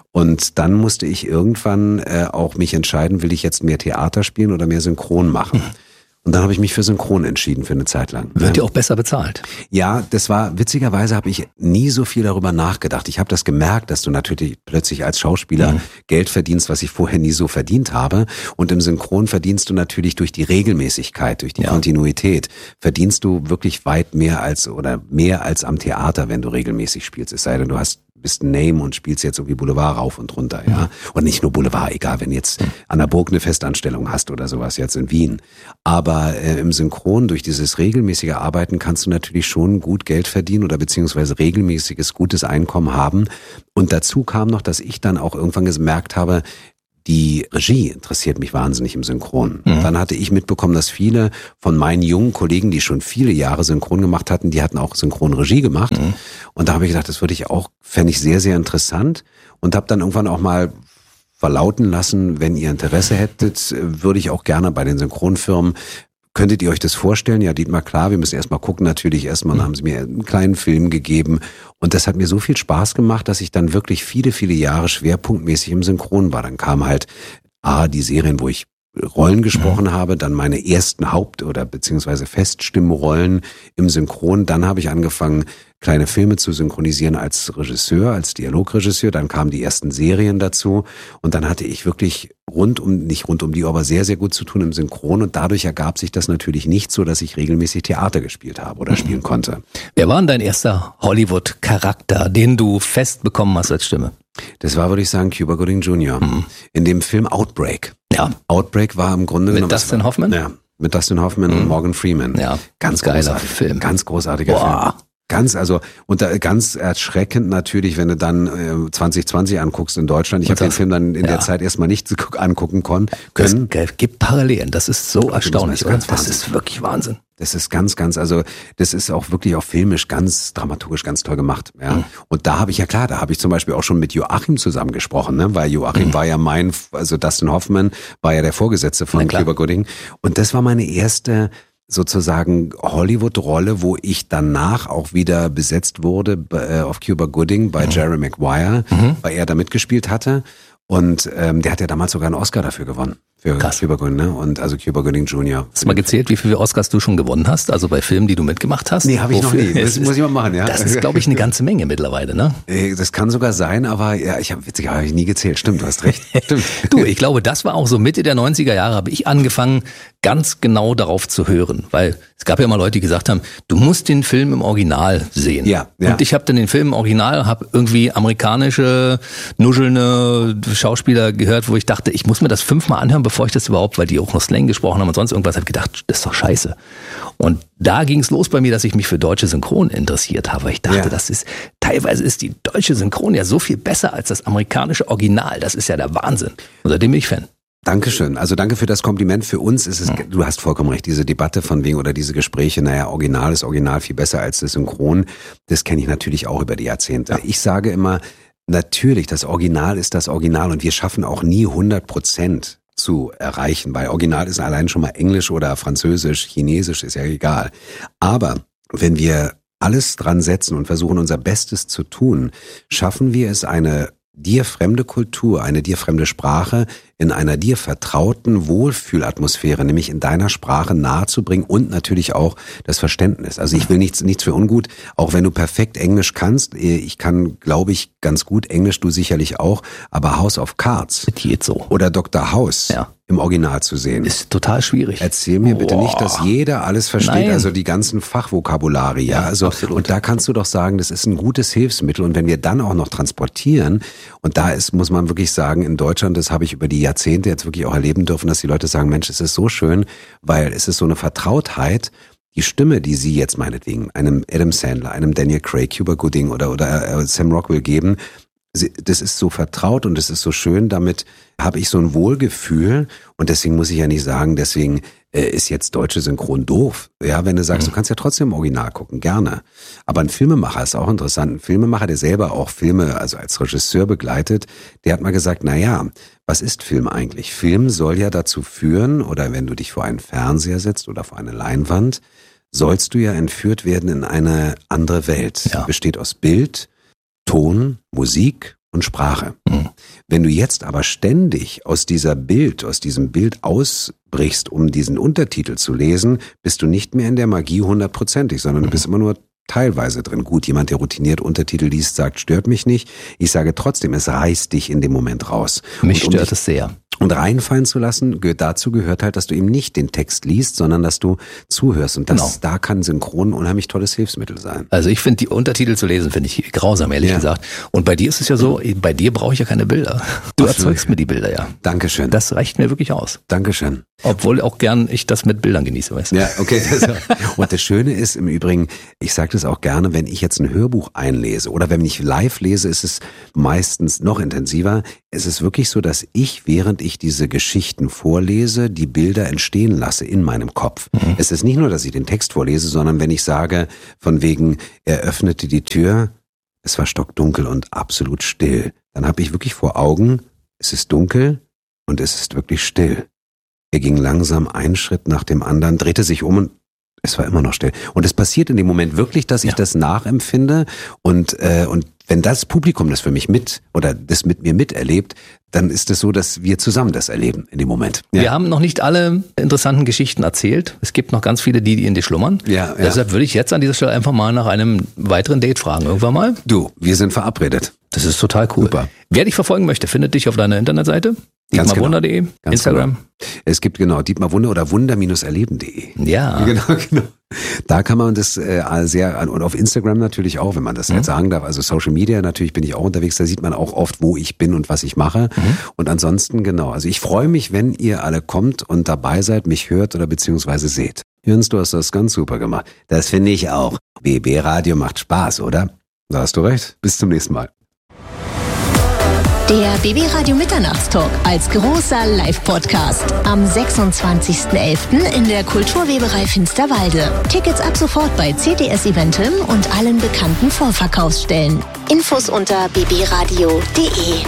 Und dann musste ich irgendwann äh, auch mich entscheiden, will ich jetzt mehr Theater spielen oder mehr Synchron machen. Und dann habe ich mich für Synchron entschieden für eine Zeit lang. Wird ja auch besser bezahlt. Ja, das war, witzigerweise habe ich nie so viel darüber nachgedacht. Ich habe das gemerkt, dass du natürlich plötzlich als Schauspieler mhm. Geld verdienst, was ich vorher nie so verdient habe. Und im Synchron verdienst du natürlich durch die Regelmäßigkeit, durch die ja. Kontinuität, verdienst du wirklich weit mehr als oder mehr als am Theater, wenn du regelmäßig spielst. Es sei denn, du hast bist ein Name und spielst jetzt irgendwie Boulevard rauf und runter, ja. Mhm. Und nicht nur Boulevard, egal, wenn du jetzt an der Burg eine Festanstellung hast oder sowas jetzt in Wien. Aber äh, im Synchron, durch dieses regelmäßige Arbeiten kannst du natürlich schon gut Geld verdienen oder beziehungsweise regelmäßiges, gutes Einkommen haben. Und dazu kam noch, dass ich dann auch irgendwann gemerkt habe, die Regie interessiert mich wahnsinnig im Synchron. Mhm. Dann hatte ich mitbekommen, dass viele von meinen jungen Kollegen, die schon viele Jahre Synchron gemacht hatten, die hatten auch Synchronregie gemacht. Mhm. Und da habe ich gedacht, das würde ich auch, fände ich sehr, sehr interessant. Und habe dann irgendwann auch mal verlauten lassen, wenn ihr Interesse hättet, würde ich auch gerne bei den Synchronfirmen. Könntet ihr euch das vorstellen? Ja, Dietmar, klar, wir müssen erstmal gucken, natürlich erstmal, dann haben sie mir einen kleinen Film gegeben und das hat mir so viel Spaß gemacht, dass ich dann wirklich viele, viele Jahre schwerpunktmäßig im Synchron war. Dann kam halt A, die Serien, wo ich Rollen gesprochen mhm. habe, dann meine ersten Haupt- oder beziehungsweise Feststimmrollen im Synchron. Dann habe ich angefangen, kleine Filme zu synchronisieren als Regisseur, als Dialogregisseur. Dann kamen die ersten Serien dazu und dann hatte ich wirklich rund um, nicht rund um die, aber sehr, sehr gut zu tun im Synchron und dadurch ergab sich das natürlich nicht so, dass ich regelmäßig Theater gespielt habe oder mhm. spielen konnte. Wer war denn dein erster Hollywood-Charakter, den du fest bekommen hast als Stimme? Das war, würde ich sagen, Cuba Gooding Junior Mhm. In dem Film Outbreak. Ja. Outbreak war im Grunde genommen... Mit Dustin Hoffman? Ja, mit Dustin Hoffman mhm. und Morgan Freeman. Ja, ganz geiler großartig, Film. Ganz großartiger Boah. Film. Ganz, also, und da, ganz erschreckend natürlich, wenn du dann äh, zwanzig zwanzig anguckst in Deutschland. Ich habe den Film dann in ja. der Zeit erstmal nicht angucken können. Es gibt Parallelen, das ist so erstaunlich, oder? Das ist wirklich Wahnsinn. Das ist ganz, ganz, also das ist auch wirklich auch filmisch ganz dramaturgisch ganz toll gemacht. Ja. Mhm. Und da habe ich ja klar, da habe ich zum Beispiel auch schon mit Joachim zusammen gesprochen, ne? Weil Joachim mhm. war ja mein, also Dustin Hoffman war ja der Vorgesetzte von Cuba Gooding. Und das war meine erste sozusagen Hollywood-Rolle, wo ich danach auch wieder besetzt wurde äh, auf Cuba Gooding bei mhm. Jerry Maguire, mhm. weil er da mitgespielt hatte. Und ähm, der hat ja damals sogar einen Oscar dafür gewonnen. Für Krass. Cuba Gooding, ne? Und also Cuba Gooding Junior Hast du mal gezählt, wie viele Oscars du schon gewonnen hast? Also bei Filmen, die du mitgemacht hast? Nee, habe ich Wofür? noch nie. Das muss ich mal machen, ja. Das ist, glaube ich, eine ganze Menge mittlerweile, ne? Das kann sogar sein, aber ja, ich habe witzig, habe ich nie gezählt. Stimmt, du hast recht. Stimmt. Du, ich glaube, das war auch so Mitte der neunziger Jahre, habe ich angefangen, ganz genau darauf zu hören. Weil es gab ja immer Leute, die gesagt haben, du musst den Film im Original sehen. Ja, ja. Und ich habe dann den Film im Original, habe irgendwie amerikanische, nuschelnde Schauspieler gehört, wo ich dachte, ich muss mir das fünfmal anhören, bevor ich das überhaupt, weil die auch noch Slang gesprochen haben und sonst irgendwas, habe gedacht, das ist doch scheiße. Und da ging es los bei mir, dass ich mich für deutsche Synchron interessiert habe. Ich dachte, ja. das ist, teilweise ist die deutsche Synchron ja so viel besser als das amerikanische Original. Das ist ja der Wahnsinn. Und seitdem bin ich Fan. Dankeschön. Also danke für das Kompliment. Für uns ist es, du hast vollkommen recht, diese Debatte von wegen oder diese Gespräche, naja, Original ist Original viel besser als das Synchron. Das kenne ich natürlich auch über die Jahrzehnte. Ja. Ich sage immer, natürlich, das Original ist das Original und wir schaffen auch nie hundert Prozent zu erreichen, weil Original ist allein schon mal Englisch oder Französisch, Chinesisch, ist ja egal. Aber wenn wir alles dran setzen und versuchen, unser Bestes zu tun, schaffen wir es, eine dir fremde Kultur, eine dir fremde Sprache in einer dir vertrauten Wohlfühlatmosphäre, nämlich in deiner Sprache nahezubringen und natürlich auch das Verständnis. Also ich will nichts, nichts für ungut, auch wenn du perfekt Englisch kannst. Ich kann, glaube ich, ganz gut Englisch, du sicherlich auch, aber House of Cards geht so. Oder Doktor House ja. im Original zu sehen. Ist total schwierig. Erzähl mir bitte Boah. nicht, dass jeder alles versteht, Nein. also die ganzen Fachvokabulare, ja. ja also absolut. Und da kannst du doch sagen, das ist ein gutes Hilfsmittel und wenn wir dann auch noch transportieren, und da ist, muss man wirklich sagen, in Deutschland, das habe ich über die Jahrzehnte jetzt wirklich auch erleben dürfen, dass die Leute sagen, Mensch, es ist so schön, weil es ist so eine Vertrautheit, die Stimme, die sie jetzt meinetwegen einem Adam Sandler, einem Daniel Craig, Cuba Gooding oder, oder Sam Rockwell geben, das ist so vertraut und es ist so schön, damit habe ich so ein Wohlgefühl und deswegen muss ich ja nicht sagen, deswegen äh, ist jetzt deutsche Synchron doof. Ja, wenn du sagst, mhm. du kannst ja trotzdem im Original gucken, gerne. Aber ein Filmemacher ist auch interessant. Ein Filmemacher, der selber auch Filme, also als Regisseur begleitet, der hat mal gesagt, na ja, was ist Film eigentlich? Film soll ja dazu führen, oder wenn du dich vor einen Fernseher setzt oder vor eine Leinwand, sollst du ja entführt werden in eine andere Welt. Ja. Besteht aus Bild, Ton, Musik und Sprache. Mhm. Wenn du jetzt aber ständig aus dieser Bild, aus diesem Bild ausbrichst, um diesen Untertitel zu lesen, bist du nicht mehr in der Magie hundertprozentig, sondern du bist immer nur teilweise drin. Gut, jemand, der routiniert Untertitel liest, sagt, stört mich nicht. Ich sage trotzdem, es reißt dich in dem Moment raus. Mich um stört es sehr. Und reinfallen zu lassen, gehört, dazu gehört halt, dass du eben nicht den Text liest, sondern dass du zuhörst. Und das, genau. da kann Synchron ein unheimlich tolles Hilfsmittel sein. Also ich finde, die Untertitel zu lesen, finde ich grausam, ehrlich ja. gesagt. Und bei dir ist es ja so, bei dir brauche ich ja keine Bilder. Du Absolut. erzeugst mir die Bilder, ja. Dankeschön. Das reicht mir wirklich aus. Dankeschön. Obwohl auch gern ich das mit Bildern genieße, weißt du? Ja, okay. Das, und das Schöne ist im Übrigen, ich sage das auch gerne, wenn ich jetzt ein Hörbuch einlese oder wenn ich live lese, ist es meistens noch intensiver. Es ist wirklich so, dass ich, während ich diese Geschichten vorlese, die Bilder entstehen lasse in meinem Kopf. Mhm. Es ist nicht nur, dass ich den Text vorlese, sondern wenn ich sage, von wegen, er öffnete die Tür, es war stockdunkel und absolut still, dann habe ich wirklich vor Augen, es ist dunkel und es ist wirklich still. Er ging langsam einen Schritt nach dem anderen, drehte sich um und es war immer noch still. Und es passiert in dem Moment wirklich, dass ich ja. das nachempfinde und äh, und wenn das Publikum das für mich mit oder das mit mir miterlebt, dann ist es so, dass wir zusammen das erleben in dem Moment. Ja. Wir haben noch nicht alle interessanten Geschichten erzählt. Es gibt noch ganz viele, die, die in dir schlummern. Ja, ja. Deshalb würde ich jetzt an dieser Stelle einfach mal nach einem weiteren Date fragen. Irgendwann mal. Du, wir sind verabredet. Das ist total cool. Super. Wer dich verfolgen möchte, findet dich auf deiner Internetseite. dietmar wunder punkt de, genau. Instagram. Genau. Es gibt genau Dietmar Wunder oder wunder Bindestrich erleben punkt de. Ja. Genau, genau. Da kann man das äh, sehr, und auf Instagram natürlich auch, wenn man das mhm. jetzt sagen darf, also Social Media natürlich bin ich auch unterwegs, da sieht man auch oft, wo ich bin und was ich mache. Mhm. Und ansonsten, genau, also ich freue mich, wenn ihr alle kommt und dabei seid, mich hört oder beziehungsweise seht. Jens, du hast das ganz super gemacht. Das finde ich auch. B B Radio macht Spaß, oder? Da hast du recht. Bis zum nächsten Mal. Der B B Radio Mitternachtstalk als großer Live-Podcast am sechsundzwanzigsten elften in der Kulturweberei Finsterwalde. Tickets ab sofort bei C T S Eventim und allen bekannten Vorverkaufsstellen. Infos unter b b radio punkt de.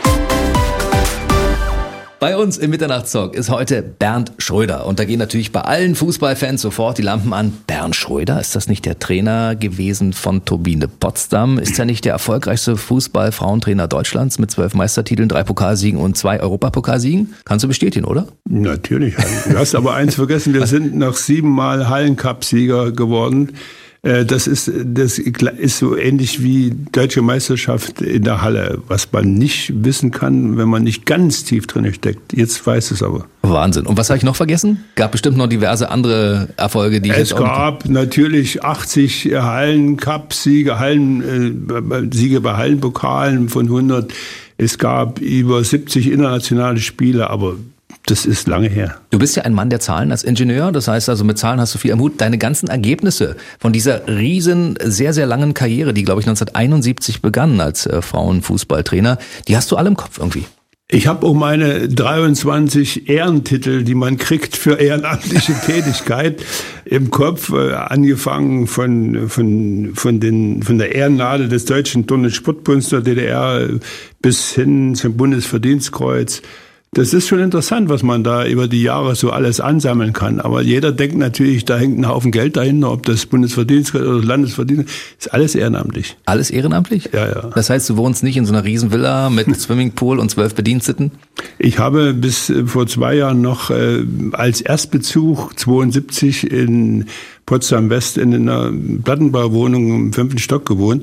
Bei uns im Mitternachtstalk ist heute Bernd Schröder. Und da gehen natürlich bei allen Fußballfans sofort die Lampen an. Bernd Schröder, ist das nicht der Trainer gewesen von Turbine Potsdam? Ist er nicht der erfolgreichste Fußball-Frauentrainer Deutschlands mit zwölf Meistertiteln, drei Pokalsiegen und zwei Europapokalsiegen? Kannst du bestätigen, oder? Natürlich. Du hast aber eins vergessen, wir sind noch siebenmal Hallencup-Sieger geworden. Das ist, das ist so ähnlich wie Deutsche Meisterschaft in der Halle, was man nicht wissen kann, wenn man nicht ganz tief drin steckt. Jetzt weiß es aber. Wahnsinn. Und was habe ich noch vergessen? Gab bestimmt noch diverse andere Erfolge, die ich es jetzt auch... Es gab natürlich achtzig Hallen-Cup-Siege, Hallen, äh, Siege bei Hallenpokalen von hundert. Es gab über siebzig internationale Spiele, aber das ist lange her. Du bist ja ein Mann der Zahlen als Ingenieur, das heißt also mit Zahlen hast du viel am Hut. Deine ganzen Ergebnisse von dieser riesen, sehr, sehr langen Karriere, die glaube ich neunzehnhunderteinundsiebzig begann als äh, Frauenfußballtrainer, die hast du alle im Kopf irgendwie. Ich habe auch meine dreiundzwanzig Ehrentitel, die man kriegt für ehrenamtliche Tätigkeit, im Kopf, äh, angefangen von von von den von der Ehrennadel des Deutschen Turn- und Sportbunds der D D R bis hin zum Bundesverdienstkreuz. Das ist schon interessant, was man da über die Jahre so alles ansammeln kann. Aber jeder denkt natürlich, da hängt ein Haufen Geld dahinter, ob das Bundesverdienstkreuz oder das Landesverdienstkreuz, ist alles ehrenamtlich. Alles ehrenamtlich? Ja, ja. Das heißt, du wohnst nicht in so einer Riesenvilla mit Swimmingpool und zwölf Bediensteten? Ich habe bis vor zwei Jahren noch äh, als Erstbezug zweiundsiebzig in Potsdam-West in einer Plattenbauwohnung im fünften Stock gewohnt,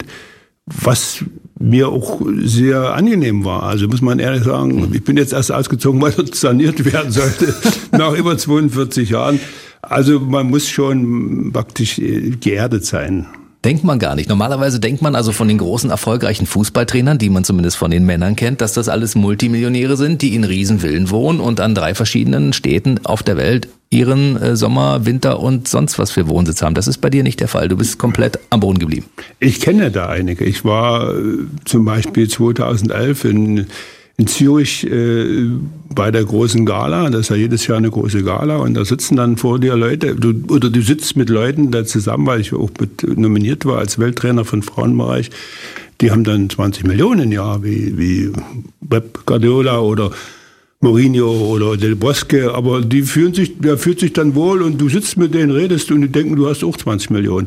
was mir auch sehr angenehm war. Also muss man ehrlich sagen, ich bin jetzt erst ausgezogen, weil dort saniert werden sollte, nach über zweiundvierzig Jahren. Also man muss schon praktisch geerdet sein. Denkt man gar nicht. Normalerweise denkt man also von den großen, erfolgreichen Fußballtrainern, die man zumindest von den Männern kennt, dass das alles Multimillionäre sind, die in Riesenvillen wohnen und an drei verschiedenen Städten auf der Welt ihren äh, Sommer, Winter und sonst was für Wohnsitz haben. Das ist bei dir nicht der Fall. Du bist komplett am Boden geblieben. Ich kenne da einige. Ich war äh, zum Beispiel zweitausendelf in in Zürich äh, bei der großen Gala, das ist ja jedes Jahr eine große Gala, und da sitzen dann vor dir Leute, du, oder du sitzt mit Leuten da zusammen, weil ich auch mit nominiert war als Welttrainer von Frauenbereich, die haben dann zwanzig Millionen im Jahr, wie, wie Pep Guardiola oder Mourinho oder Del Bosque, aber die fühlen sich, der fühlt sich dann wohl und du sitzt mit denen, redest und die denken, du hast auch zwanzig Millionen.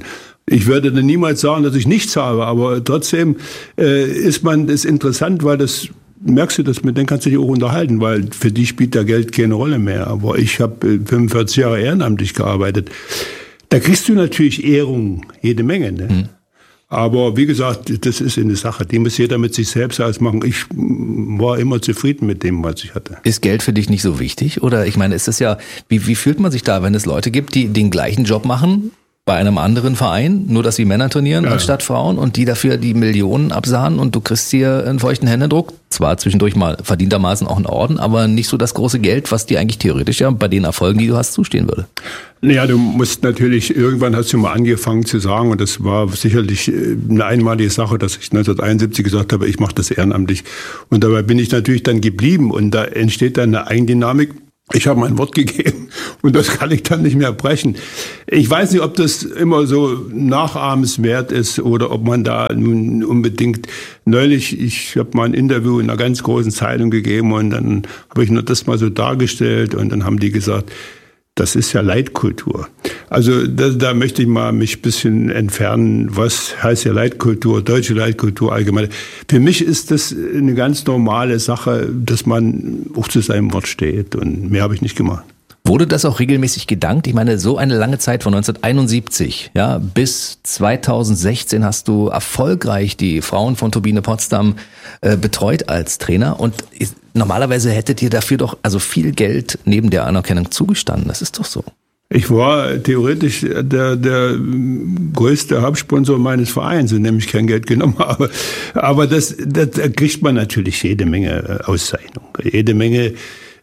Ich würde dann niemals sagen, dass ich nichts habe, aber trotzdem äh, ist man das interessant, weil das merkst du, dass mit denen kannst du dich auch unterhalten, weil für die spielt da Geld keine Rolle mehr. Aber ich habe fünfundvierzig Jahre ehrenamtlich gearbeitet. Da kriegst du natürlich Ehrung, jede Menge. Ne? Mhm. Aber wie gesagt, das ist eine Sache, die muss jeder mit sich selbst ausmachen. Ich war immer zufrieden mit dem, was ich hatte. Ist Geld für dich nicht so wichtig? Oder ich meine, ist das ja, wie, wie fühlt man sich da, wenn es Leute gibt, die den gleichen Job machen, bei einem anderen Verein, nur dass sie Männer trainieren ja. anstatt Frauen und die dafür die Millionen absahen und du kriegst hier einen feuchten Händedruck, zwar zwischendurch mal verdientermaßen auch einen Orden, aber nicht so das große Geld, was dir eigentlich theoretisch ja bei den Erfolgen, die du hast, zustehen würde. Naja, du musst natürlich, irgendwann hast du mal angefangen zu sagen, und das war sicherlich eine einmalige Sache, dass ich neunzehnhunderteinundsiebzig gesagt habe, ich mache das ehrenamtlich. Und dabei bin ich natürlich dann geblieben und da entsteht dann eine Eigendynamik. Ich habe mein Wort gegeben und das kann ich dann nicht mehr brechen. Ich weiß nicht, ob das immer so nachahmenswert ist oder ob man da nun unbedingt, neulich, ich habe mal ein Interview in einer ganz großen Zeitung gegeben und dann habe ich nur das mal so dargestellt und dann haben die gesagt, das ist ja Leitkultur. Also da, da möchte ich mal mich ein bisschen entfernen. Was heißt ja Leitkultur, deutsche Leitkultur allgemein? Für mich ist das eine ganz normale Sache, dass man auch zu seinem Wort steht und mehr habe ich nicht gemacht. Wurde das auch regelmäßig gedankt? Ich meine, so eine lange Zeit von neunzehnhunderteinundsiebzig ja, bis zweitausendsechzehn hast du erfolgreich die Frauen von Turbine Potsdam äh, betreut als Trainer und ist, normalerweise hättet ihr dafür doch also viel Geld neben der Anerkennung zugestanden. Das ist doch so. Ich war theoretisch der, der größte Hauptsponsor meines Vereins, in dem ich kein Geld genommen habe. Aber das, das da kriegt man natürlich jede Menge Auszeichnung, jede Menge.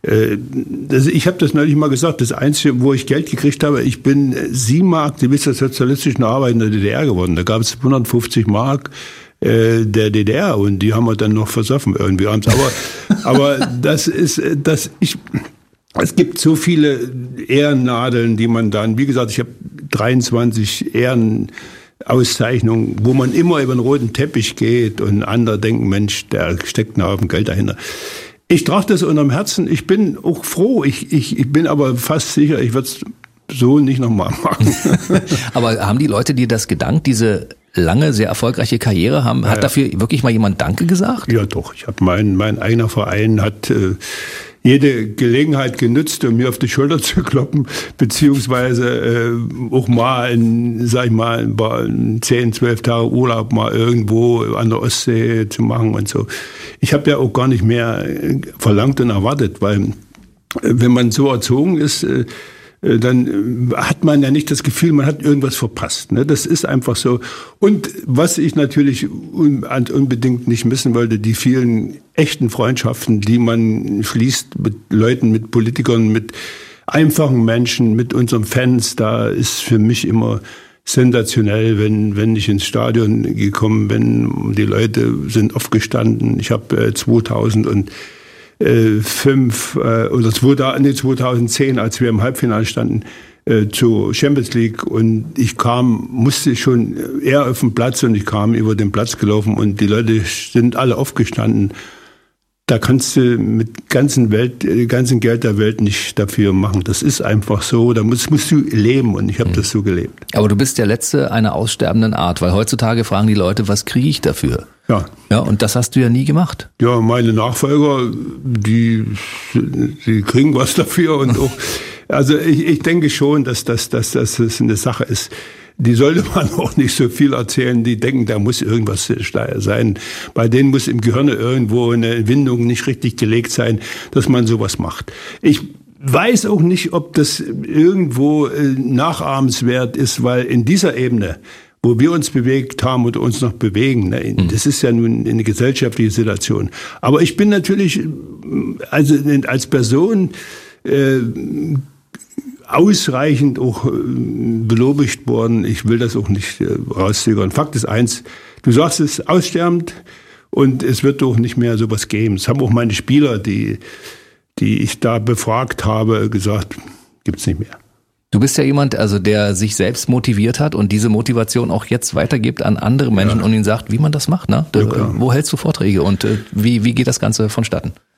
Das, ich habe das neulich mal gesagt, das Einzige, wo ich Geld gekriegt habe, ich bin siebenmal Aktivist der sozialistischen Arbeit in der D D R geworden. Da gab es hundertfünfzig Mark äh, der D D R und die haben wir dann noch versoffen irgendwie abends. Aber, aber das ist, das ich, es gibt so viele Ehrennadeln, die man dann, wie gesagt, ich habe dreiundzwanzig Ehrenauszeichnungen, wo man immer über den roten Teppich geht und andere denken, Mensch, da steckt ein Haufen Geld dahinter. Ich trage das unterm Herzen. Ich bin auch froh. Ich, ich, ich bin aber fast sicher, ich würde es so nicht nochmal machen. Aber haben die Leute dir das gedankt, diese lange, sehr erfolgreiche Karriere? Haben, ja, hat dafür wirklich mal jemand Danke gesagt? Ja, doch. Ich habe mein, mein eigener Verein hat äh, jede Gelegenheit genutzt, um mir auf die Schulter zu kloppen, beziehungsweise äh, auch mal, in, sag ich mal, in zehn, zwölf Tage Urlaub mal irgendwo an der Ostsee zu machen und so. Ich habe ja auch gar nicht mehr verlangt und erwartet, weil äh, wenn man so erzogen ist, äh, dann hat man ja nicht das Gefühl, man hat irgendwas verpasst. Ne? Das ist einfach so. Und was ich natürlich unbedingt nicht missen wollte, die vielen echten Freundschaften, die man schließt mit Leuten, mit Politikern, mit einfachen Menschen, mit unseren Fans, da ist für mich immer sensationell, wenn wenn ich ins Stadion gekommen bin. Die Leute sind aufgestanden. Ich habe äh, zweitausend und Äh, fünf äh, oder zweitausendzehn, als wir im Halbfinale standen, äh, zur Champions League und ich kam, musste schon eher auf den Platz und ich kam über den Platz gelaufen und die Leute sind alle aufgestanden. Da kannst du mit ganzen Welt, ganzen Geld der Welt nicht dafür machen. Das ist einfach so. Da musst, musst du leben und ich habe mhm. das so gelebt. Aber du bist der Letzte einer aussterbenden Art, weil heutzutage fragen die Leute, was kriege ich dafür? Ja. Ja, und das hast du ja nie gemacht. Ja, meine Nachfolger, die, die kriegen was dafür und auch, also ich, ich denke schon, dass das, dass, dass das eine Sache ist. Die sollte man auch nicht so viel erzählen. Die denken, da muss irgendwas sein. Bei denen muss im Gehirn irgendwo eine Windung nicht richtig gelegt sein, dass man sowas macht. Ich weiß auch nicht, ob das irgendwo nachahmenswert ist, weil in dieser Ebene, wo wir uns bewegt haben und uns noch bewegen, ne, das ist ja nun eine gesellschaftliche Situation. Aber ich bin natürlich also als Person äh, ausreichend auch äh, belobigt worden. Ich will das auch nicht äh, rauszögern. Fakt ist eins, du sagst es, aussterbend und es wird doch nicht mehr sowas geben. Das haben auch meine Spieler, die, die ich da befragt habe, gesagt, gibt's nicht mehr. Du bist ja jemand, also der sich selbst motiviert hat und diese Motivation auch jetzt weitergibt an andere Menschen ja. und ihnen sagt, wie man das macht. Ne? Du, ja, wo hältst du Vorträge und äh, wie, wie geht das Ganze vonstatten?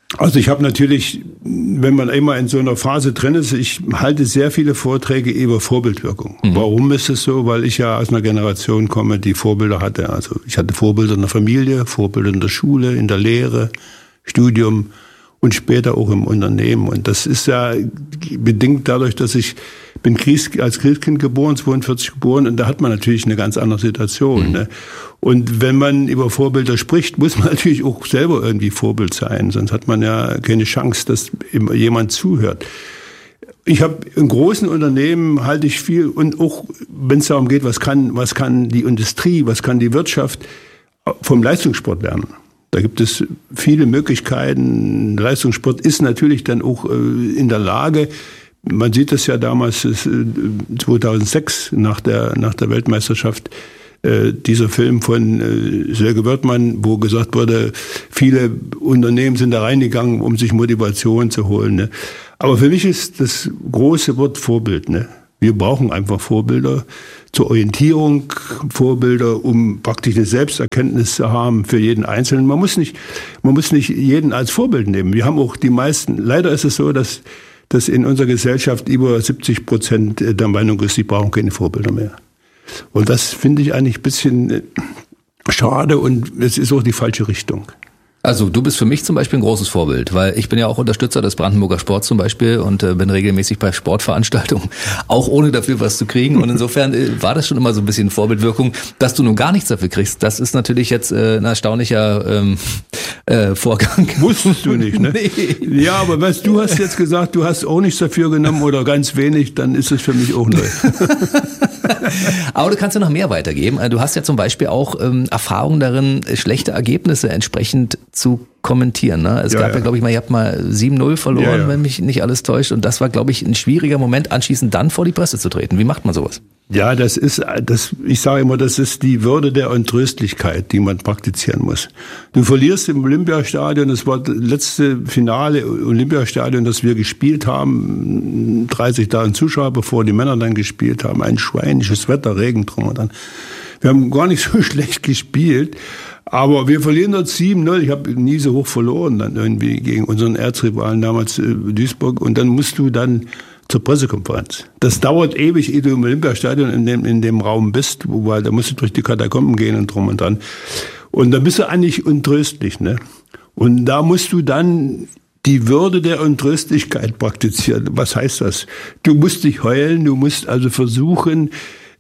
Also ich habe natürlich, wenn man immer in so einer Phase drin ist, ich halte sehr viele Vorträge über Vorbildwirkung. Mhm. Warum ist es so? Weil ich ja aus einer Generation komme, die Vorbilder hatte. Also ich hatte Vorbilder in der Familie, Vorbilder in der Schule, in der Lehre, Studium und später auch im Unternehmen. Und das ist ja bedingt dadurch, dass ich bin als Christkind geboren, zweiundvierzig geboren, und da hat man natürlich eine ganz andere Situation. Mhm. Ne? Und wenn man über Vorbilder spricht, muss man natürlich auch selber irgendwie Vorbild sein, sonst hat man ja keine Chance, dass jemand zuhört. Ich habe in großen Unternehmen halte ich viel, und auch wenn es darum geht, was kann, was kann die Industrie, was kann die Wirtschaft vom Leistungssport lernen. Da gibt es viele Möglichkeiten. Leistungssport ist natürlich dann auch in der Lage, man sieht das ja damals, zweitausendsechs, nach der, nach der Weltmeisterschaft, äh, dieser Film von äh, Sölke Wertmann, wo gesagt wurde, viele Unternehmen sind da reingegangen, um sich Motivation zu holen. Ne? Aber für mich ist das große Wort Vorbild. Ne? Wir brauchen einfach Vorbilder zur Orientierung, Vorbilder, um praktisch eine Selbsterkenntnis zu haben für jeden Einzelnen. Man muss nicht, man muss nicht jeden als Vorbild nehmen. Wir haben auch die meisten, leider ist es so, dass dass in unserer Gesellschaft über siebzig Prozent der Meinung ist, sie brauchen keine Vorbilder mehr. Und das finde ich eigentlich ein bisschen schade, und es ist auch die falsche Richtung. Also du bist für mich zum Beispiel ein großes Vorbild, weil ich bin ja auch Unterstützer des Brandenburger Sports zum Beispiel und äh, bin regelmäßig bei Sportveranstaltungen, auch ohne dafür was zu kriegen. Und insofern äh, war das schon immer so ein bisschen Vorbildwirkung. Dass du nun gar nichts dafür kriegst, das ist natürlich jetzt äh, ein erstaunlicher ähm, äh, Vorgang. Wusstest du nicht, ne? Nee. Ja, aber was, du hast jetzt gesagt, du hast auch nichts dafür genommen oder ganz wenig, dann ist es für mich auch neu. Aber du kannst ja noch mehr weitergeben. Du hast ja zum Beispiel auch ähm, Erfahrung darin, schlechte Ergebnisse entsprechend zu kommentieren. Ne? Es ja, gab ja, ja glaube ich mal, ihr habt mal sieben null verloren, ja, ja. wenn mich nicht alles täuscht. Und das war, glaube ich, ein schwieriger Moment, anschließend dann vor die Presse zu treten. Wie macht man sowas? Ja, das ist, das, ich sage immer, das ist die Würde der Untröstlichkeit, die man praktizieren muss. Du verlierst im Olympiastadion, das war das letzte Finale Olympiastadion, das wir gespielt haben, dreißigtausend Zuschauer, bevor die Männer dann gespielt haben, ein schweinisches Wetter, Regen drum und dran. Wir haben gar nicht so schlecht gespielt, aber wir verlieren dort sieben null. Ich habe nie so hoch verloren dann irgendwie gegen unseren Erzrivalen damals äh, Duisburg, und dann musst du dann zur Pressekonferenz. Das dauert ewig, ehe du im Olympiastadion in dem, in dem Raum bist, weil da musst du durch die Katakomben gehen und drum und dran. Und da bist du eigentlich untröstlich, ne? Und da musst du dann die Würde der Untröstlichkeit praktizieren. Was heißt das? Du musst dich heulen, du musst also versuchen,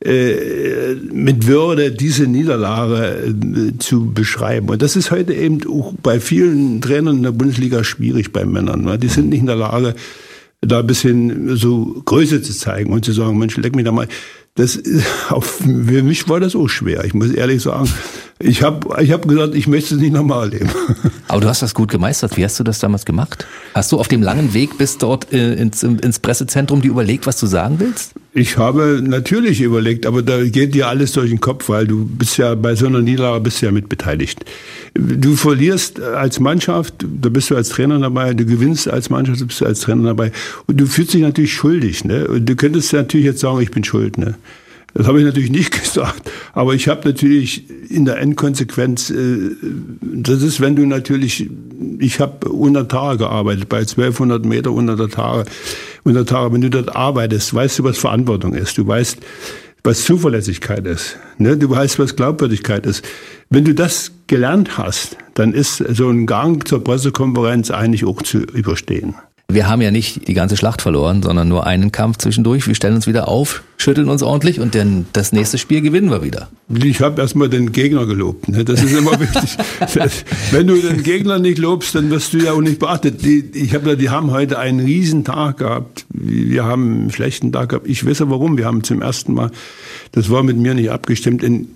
äh, mit Würde diese Niederlage äh, zu beschreiben. Und das ist heute eben auch bei vielen Trainern in der Bundesliga schwierig bei Männern. Ne? Die sind nicht in der Lage, da ein bisschen so Größe zu zeigen und zu sagen, Mensch, leck mich da mal. Das ist, auf, für mich war das auch schwer. Ich muss ehrlich sagen, ich habe ich hab gesagt, ich möchte es nicht nochmal erleben. Aber du hast das gut gemeistert. Wie hast du das damals gemacht? Hast du auf dem langen Weg bis dort äh, ins, ins Pressezentrum dir überlegt, was du sagen willst? Ich habe natürlich überlegt, aber da geht dir alles durch den Kopf, weil du bist ja bei so einer Niederlage bist du ja mit beteiligt. Du verlierst als Mannschaft, da bist du als Trainer dabei, du gewinnst als Mannschaft, bist du als Trainer dabei, und du fühlst dich natürlich schuldig, ne? Und du könntest natürlich jetzt sagen, ich bin schuld, ne? Das habe ich natürlich nicht gesagt, aber ich habe natürlich in der Endkonsequenz, äh, das ist, wenn du natürlich, ich habe hundert Tage gearbeitet, bei zwölfhundert Meter hundert Tage, hundert Tage, wenn du dort arbeitest, weißt du, was Verantwortung ist, du weißt, was Zuverlässigkeit ist, ne? Du weißt, was Glaubwürdigkeit ist. Wenn du das gelernt hast, dann ist so ein Gang zur Pressekonferenz eigentlich auch zu überstehen. Wir haben ja nicht die ganze Schlacht verloren, sondern nur einen Kampf zwischendurch. Wir stellen uns wieder auf, schütteln uns ordentlich, und dann das nächste Spiel gewinnen wir wieder. Ich habe erstmal den Gegner gelobt. Ne? Das ist immer wichtig. Wenn du den Gegner nicht lobst, dann wirst du ja auch nicht beachtet. Die, ich hab, die haben heute einen riesen Tag gehabt. Wir haben einen schlechten Tag gehabt. Ich weiß ja warum. Wir haben zum ersten Mal, das war mit mir nicht abgestimmt, in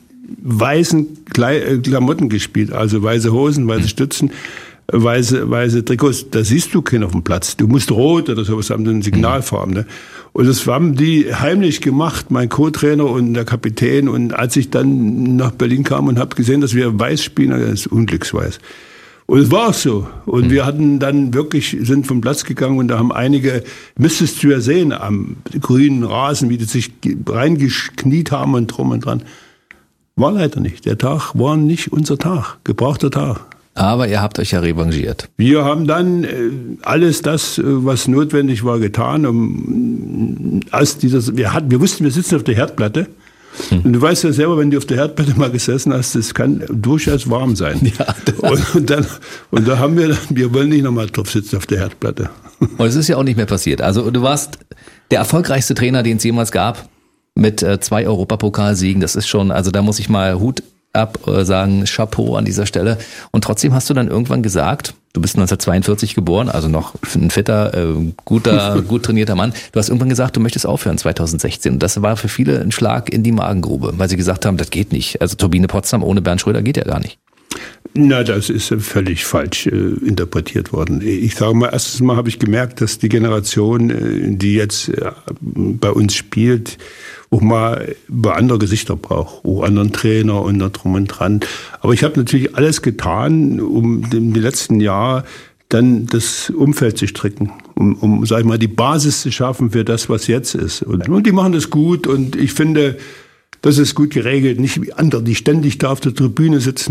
weißen Klamotten gespielt. Also weiße Hosen, weiße Stützen. Weiße, weiße Trikots, da siehst du keinen auf dem Platz. Du musst rot oder sowas haben, eine Signalfarben. Ne? Und das haben die heimlich gemacht, mein Co-Trainer und der Kapitän. Und als ich dann nach Berlin kam und habe gesehen, dass wir weiß spielen, das ist unglücksweiß. Und es war auch so. Und mhm. wir hatten dann wirklich, sind vom Platz gegangen, und da haben einige, müsstest du ja sehen, am grünen Rasen, wie die sich reingekniet haben und drum und dran. War leider nicht. Der Tag war nicht unser Tag, gebrauchter Tag. Aber ihr habt euch ja revanchiert. Wir haben dann äh, alles das, äh, was notwendig war, getan, um aus dieser, wir hatten, wir wussten, wir sitzen auf der Herdplatte. Hm. Und du weißt ja selber, wenn du auf der Herdplatte mal gesessen hast, das kann durchaus warm sein. Ja, und, und dann, und da haben wir, wir wollen nicht nochmal drauf sitzen auf der Herdplatte. Und es ist ja auch nicht mehr passiert. Also du warst der erfolgreichste Trainer, den es jemals gab, mit äh, zwei Europapokalsiegen. Das ist schon, also da muss ich mal Hut ab äh, sagen, Chapeau an dieser Stelle. Und trotzdem hast du dann irgendwann gesagt, du bist neunzehnhundertzweiundvierzig geboren, also noch ein fitter, äh, guter, gut trainierter Mann. Du hast irgendwann gesagt, du möchtest aufhören zweitausendsechzehn. Und das war für viele ein Schlag in die Magengrube, weil sie gesagt haben, das geht nicht. Also Turbine Potsdam ohne Bernd Schröder geht ja gar nicht. Na, das ist völlig falsch äh, interpretiert worden. Ich sage mal, erstens mal habe ich gemerkt, dass die Generation, äh, die jetzt äh, bei uns spielt, auch mal über andere Gesichter braucht, auch anderen Trainer und da drum und dran. Aber ich habe natürlich alles getan, um im letzten Jahr dann das Umfeld zu stricken, um, um sag ich mal, die Basis zu schaffen für das, was jetzt ist. Und, und die machen das gut und ich finde, das ist gut geregelt. Nicht wie andere, die ständig da auf der Tribüne sitzen